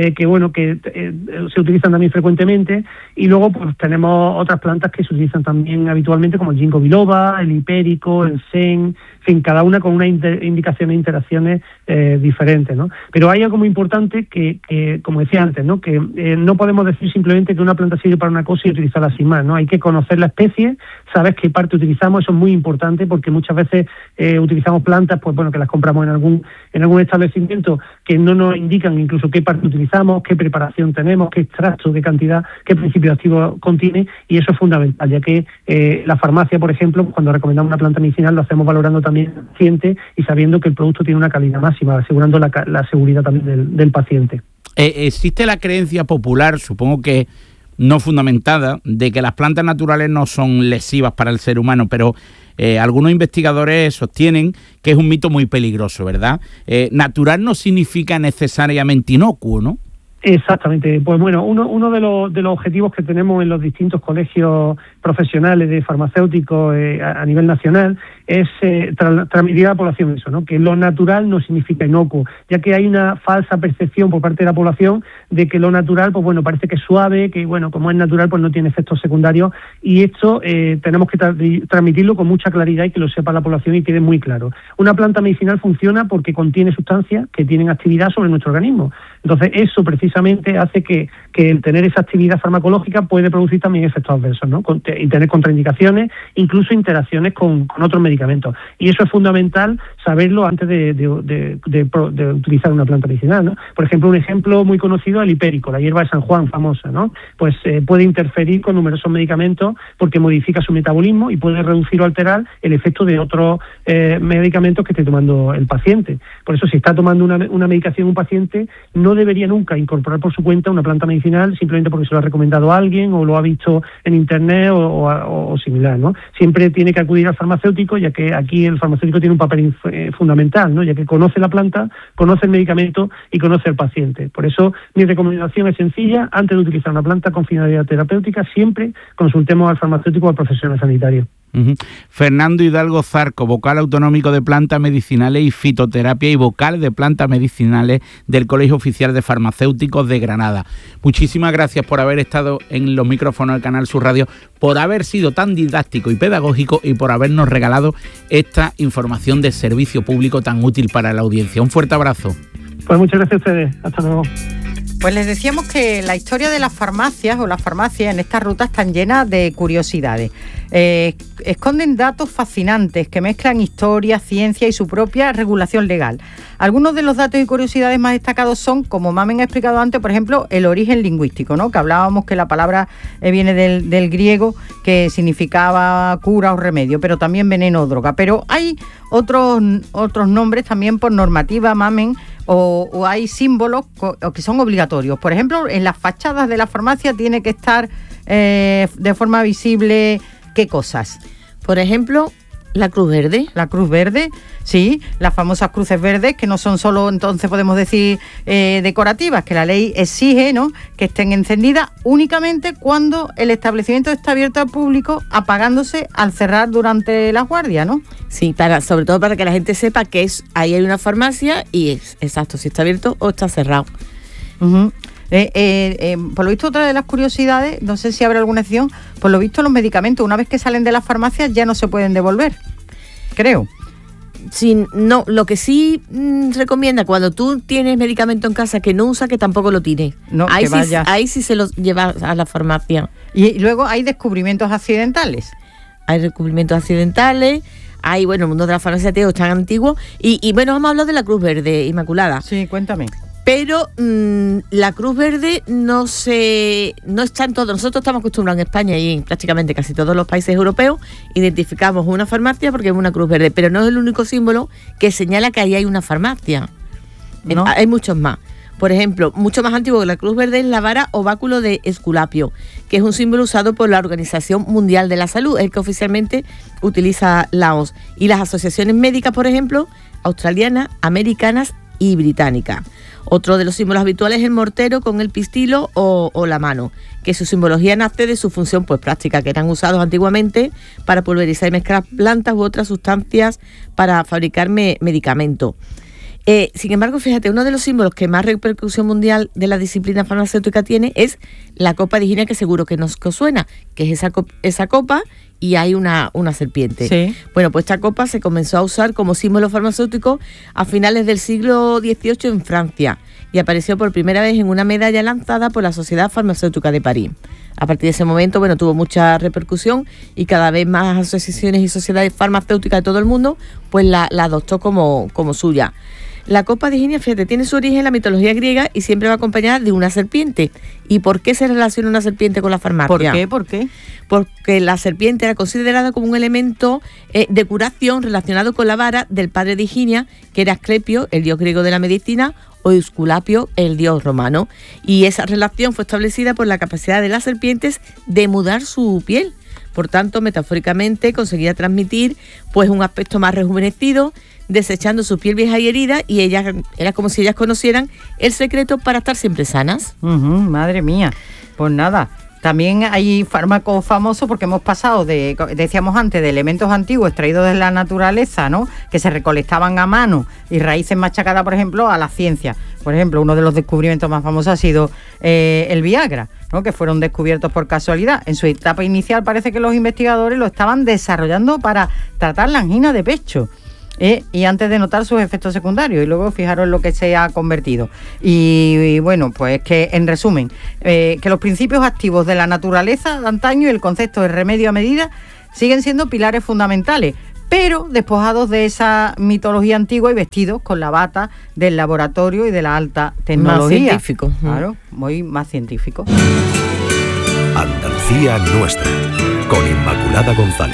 que se utilizan también frecuentemente, y luego pues tenemos otras plantas que se utilizan también habitualmente como el ginkgo biloba, el hipérico, el sen, en fin, cada una con una indicaciones e interacciones diferentes, ¿no? Pero hay algo muy importante que como decía antes, ¿no? Que no podemos decir simplemente que una planta sirve para una cosa y utilizarla sin más, ¿no? Hay que conocer la especie, saber qué parte utilizamos, eso es muy importante porque muchas veces utilizamos plantas pues bueno que las compramos en algún establecimiento, que no nos indican incluso qué parte utilizamos, qué preparación tenemos, qué extracto, qué cantidad, qué principio activo contiene, y eso es fundamental, ya que la farmacia, por ejemplo, cuando recomendamos una planta medicinal lo hacemos valorando también al paciente y sabiendo que el producto tiene una calidad máxima, asegurando la seguridad también del paciente. Existe la creencia popular, supongo que no fundamentada, de que las plantas naturales no son lesivas para el ser humano, pero algunos investigadores sostienen que es un mito muy peligroso, ¿verdad? Natural no significa necesariamente inocuo, ¿no? Exactamente. Pues bueno, uno de los objetivos que tenemos en los distintos colegios profesionales de farmacéuticos a nivel nacional es transmitir a la población eso, ¿no? Que lo natural no significa inocuo, ya que hay una falsa percepción por parte de la población de que lo natural, pues bueno, parece que es suave, que bueno, como es natural, pues no tiene efectos secundarios, y esto tenemos que transmitirlo con mucha claridad y que lo sepa la población y quede muy claro. Una planta medicinal funciona porque contiene sustancias que tienen actividad sobre nuestro organismo. Entonces, eso precisamente hace que el tener esa actividad farmacológica puede producir también efectos adversos, ¿no? Y tener contraindicaciones, incluso interacciones con otros medicamentos. Y eso es fundamental saberlo antes de utilizar una planta medicinal, ¿no? Por ejemplo, un ejemplo muy conocido, el hipérico, la hierba de San Juan, famosa, ¿no? Pues puede interferir con numerosos medicamentos porque modifica su metabolismo y puede reducir o alterar el efecto de otros medicamentos que esté tomando el paciente. Por eso, si está tomando una medicación un paciente, no debería nunca incorporar por su cuenta una planta medicinal simplemente porque se lo ha recomendado a alguien o lo ha visto en internet o similar, ¿no? Siempre tiene que acudir al farmacéutico, ya que aquí el farmacéutico tiene un papel fundamental, ¿no? Ya que conoce la planta, conoce el medicamento y conoce al paciente. Por eso mi recomendación es sencilla: antes de utilizar una planta con finalidad terapéutica, siempre consultemos al farmacéutico o al profesional sanitario. Fernando Hidalgo Zarco, vocal autonómico de plantas medicinales y fitoterapia y vocal de plantas medicinales del Colegio Oficial de Farmacéuticos de Granada. Muchísimas gracias por haber estado en los micrófonos del Canal Sur Radio, por haber sido tan didáctico y pedagógico y por habernos regalado esta información de servicio público tan útil para la audiencia. Un fuerte abrazo. Pues muchas gracias a ustedes. Hasta luego. Pues les decíamos que la historia de las farmacias en esta ruta están llenas de curiosidades. Esconden datos fascinantes que mezclan historia, ciencia y su propia regulación legal. Algunos de los datos y curiosidades más destacados son, como Mamen ha explicado antes, por ejemplo, el origen lingüístico, ¿no? Que hablábamos que la palabra viene del griego, que significaba cura o remedio, pero también veneno o droga. Pero hay otros nombres también por normativa, Mamen, o hay símbolos que son obligatorios. Por ejemplo, en las fachadas de la farmacia tiene que estar de forma visible, ¿qué cosas? Por ejemplo, la Cruz Verde. La Cruz Verde, sí, las famosas cruces verdes, que no son solo, entonces podemos decir, decorativas, que la ley exige, ¿no?, que estén encendidas únicamente cuando el establecimiento está abierto al público, apagándose al cerrar durante las guardias, ¿no? Sí, sobre todo para que la gente sepa que ahí hay una farmacia y es exacto si está abierto o está cerrado. Uh-huh. Por lo visto, otra de las curiosidades, no sé si habrá alguna excepción, por lo visto los medicamentos, una vez que salen de las farmacias, ya no se pueden devolver, creo. Sí, no, lo que sí recomienda cuando tú tienes medicamento en casa que no usas, que tampoco lo tires. No, ahí sí se los lleva a la farmacia. Y luego hay descubrimientos accidentales. Hay descubrimientos accidentales. Hay, bueno, el mundo de la farmacia es tan antiguo. Y bueno, vamos a hablar de la Cruz Verde, Inmaculada. Sí, cuéntame. Pero la Cruz Verde no está en todo. Nosotros estamos acostumbrados en España y en prácticamente casi todos los países europeos, identificamos una farmacia porque es una Cruz Verde, pero no es el único símbolo que señala que ahí hay una farmacia. ¿No? Hay muchos más. Por ejemplo, mucho más antiguo que la Cruz Verde es la vara o báculo de Esculapio, que es un símbolo usado por la Organización Mundial de la Salud, el que oficialmente utiliza la OMS. Y las asociaciones médicas, por ejemplo, australianas, americanas y británicas. Otro de los símbolos habituales es el mortero con el pistilo o la mano, que su simbología nace de su función práctica, que eran usados antiguamente para pulverizar y mezclar plantas u otras sustancias para fabricar medicamentos. Sin embargo, fíjate, uno de los símbolos que más repercusión mundial de la disciplina farmacéutica tiene es la copa de higiene, que seguro que nos suena, que es esa copa y hay una serpiente. Sí. Bueno, pues esta copa se comenzó a usar como símbolo farmacéutico a finales del siglo XVIII en Francia y apareció por primera vez en una medalla lanzada por la Sociedad Farmacéutica de París. A partir de ese momento, bueno, tuvo mucha repercusión y cada vez más asociaciones y sociedades farmacéuticas de todo el mundo, pues la adoptó como suya. La copa de Higinia, fíjate, tiene su origen en la mitología griega y siempre va acompañada de una serpiente. ¿Y por qué se relaciona una serpiente con la farmacia? ¿Por qué? Porque la serpiente era considerada como un elemento de curación relacionado con la vara del padre de Higinia, que era Asclepio, el dios griego de la medicina, o Esculapio, el dios romano. Y esa relación fue establecida por la capacidad de las serpientes de mudar su piel. Por tanto, metafóricamente conseguía transmitir pues un aspecto más rejuvenecido, desechando su piel vieja y herida, y ellas era como si ellas conocieran el secreto para estar siempre sanas. Madre mía, pues nada. También hay fármacos famosos porque hemos pasado decíamos antes, de elementos antiguos extraídos de la naturaleza, ¿no?, que se recolectaban a mano, y raíces machacadas, por ejemplo, a la ciencia. Por ejemplo, uno de los descubrimientos más famosos ha sido el Viagra, ¿no?, que fueron descubiertos por casualidad. En su etapa inicial parece que los investigadores lo estaban desarrollando para tratar la angina de pecho. Y antes de notar sus efectos secundarios, y luego fijaros lo que se ha convertido. Y bueno, pues que en resumen, que los principios activos de la naturaleza de antaño y el concepto de remedio a medida siguen siendo pilares fundamentales, pero despojados de esa mitología antigua y vestidos con la bata del laboratorio y de la alta tecnología. Más científico. Claro, muy más científico. Andalucía Nuestra, con Inmaculada González.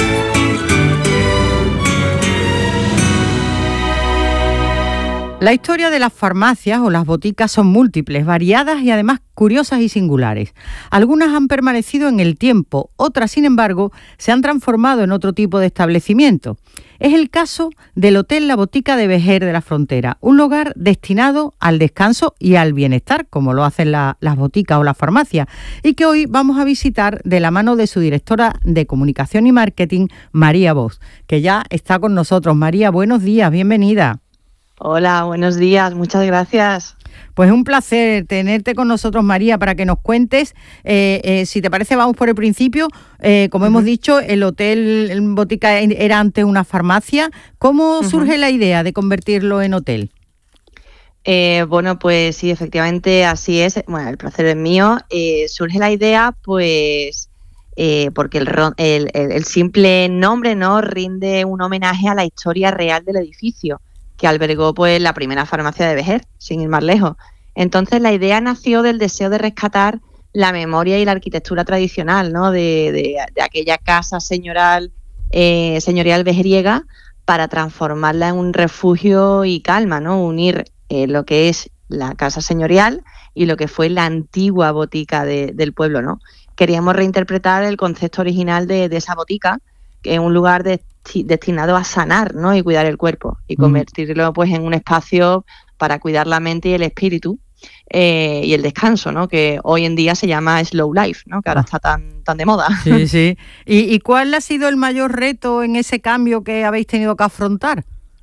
La historia de las farmacias o las boticas son múltiples, variadas y además curiosas y singulares. Algunas han permanecido en el tiempo, otras, sin embargo, se han transformado en otro tipo de establecimiento. Es el caso del Hotel La Botica de Vejer de la Frontera, un lugar destinado al descanso y al bienestar, como lo hacen las boticas o las farmacias, y que hoy vamos a visitar de la mano de su directora de Comunicación y Marketing, María Bosch, que ya está con nosotros. María, buenos días, bienvenida. Hola, buenos días, muchas gracias. Pues un placer tenerte con nosotros, María, para que nos cuentes, si te parece, vamos por el principio. Como hemos dicho, el Hotel Botica era antes una farmacia. ¿Cómo surge la idea de convertirlo en hotel? Bueno, pues sí, efectivamente, así es. Bueno, el placer es mío. Surge la idea, pues, porque el simple nombre, ¿no?, rinde un homenaje a la historia real del edificio, que albergó pues la primera farmacia de Vejer, sin ir más lejos. Entonces la idea nació del deseo de rescatar la memoria y la arquitectura tradicional, ¿no?, de aquella casa señorial vejeriega, para transformarla en un refugio y calma, ¿no?, unir lo que es la casa señorial y lo que fue la antigua botica del pueblo, ¿no? Queríamos reinterpretar el concepto original de esa botica, que es un lugar destinado a sanar, ¿no?, y cuidar el cuerpo, y convertirlo pues en un espacio para cuidar la mente y el espíritu, y el descanso, ¿no?, que hoy en día se llama slow life, ¿no?, que ahora está tan de moda. Sí, sí. ¿Y cuál ha sido el mayor reto en ese cambio que habéis tenido que afrontar?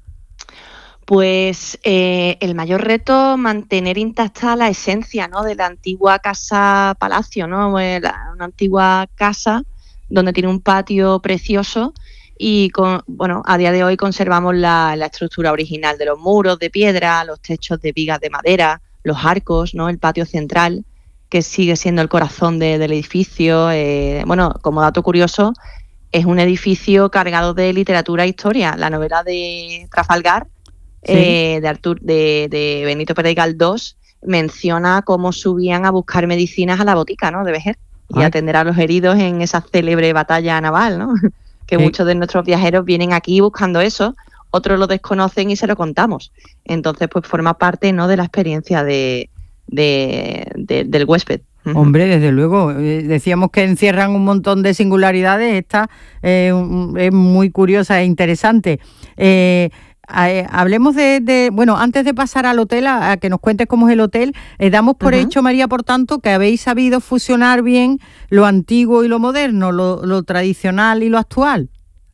Pues el mayor reto, mantener intacta la esencia, ¿no?, de la antigua casa palacio, ¿no?, una antigua casa donde tiene un patio precioso, y a día de hoy conservamos la estructura original de los muros de piedra, los techos de vigas de madera, los arcos, ¿no?, el patio central, que sigue siendo el corazón del edificio. Como dato curioso, es un edificio cargado de literatura e historia. La novela de Trafalgar, ¿sí?, de Benito Pérez Galdós, menciona cómo subían a buscar medicinas a la botica, ¿no?, de Vejer, y atender a los heridos en esa célebre batalla naval, ¿no? Que muchos de nuestros viajeros vienen aquí buscando eso, otros lo desconocen y se lo contamos. Entonces, pues forma parte, ¿no?, de la experiencia del huésped. Hombre, desde luego, decíamos que encierran un montón de singularidades. Esta es muy curiosa e interesante. Hablemos bueno, antes de pasar al hotel, a que nos cuentes cómo es el hotel, damos por hecho, María, por tanto, que habéis sabido fusionar bien lo antiguo y lo moderno, lo tradicional y lo actual.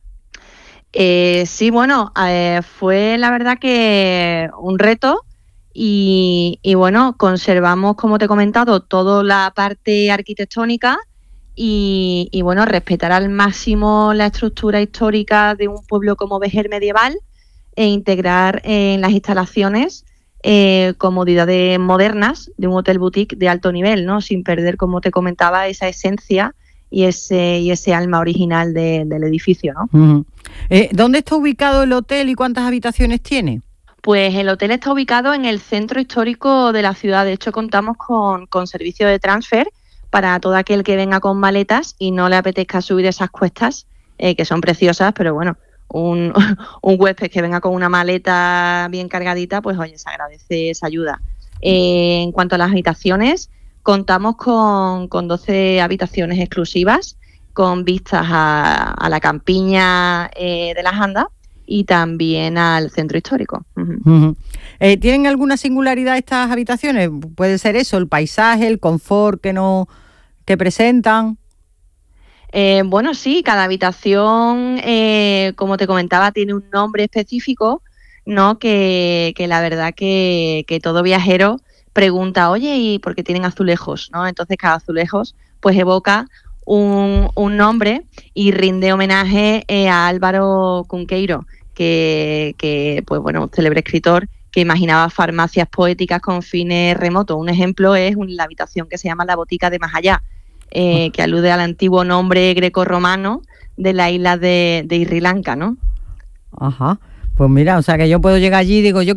Sí, bueno, fue la verdad que un reto, y bueno, conservamos, como te he comentado, toda la parte arquitectónica, y bueno, respetar al máximo la estructura histórica de un pueblo como Vejer medieval, e integrar en las instalaciones comodidades modernas de un hotel boutique de alto nivel, ¿no? Sin perder, como te comentaba, esa esencia y ese alma original del edificio, ¿no? Uh-huh. ¿Dónde está ubicado el hotel y cuántas habitaciones tiene? Pues el hotel está ubicado en el centro histórico de la ciudad. De hecho, contamos con servicio de transfer para todo aquel que venga con maletas y no le apetezca subir esas cuestas, que son preciosas, pero bueno, un huésped que venga con una maleta bien cargadita, pues oye, se agradece esa ayuda. En cuanto a las habitaciones, contamos con 12 habitaciones exclusivas, con vistas a la campiña de las Andas y también al centro histórico. Uh-huh. ¿Tienen alguna singularidad estas habitaciones? Puede ser eso, el paisaje, el confort que presentan. Bueno, sí, cada habitación, como te comentaba, tiene un nombre específico, ¿no? Que la verdad que todo viajero pregunta, oye, ¿y por qué tienen azulejos? ¿No? Entonces cada azulejos pues evoca un nombre y rinde homenaje a Álvaro Cunqueiro, que pues bueno, un célebre escritor que imaginaba farmacias poéticas con fines remotos. Un ejemplo es la habitación que se llama la Botica de Más Allá, que alude al antiguo nombre grecorromano de la isla de Sri Lanka, ¿no? Ajá, pues mira, o sea que yo puedo llegar allí y digo, yo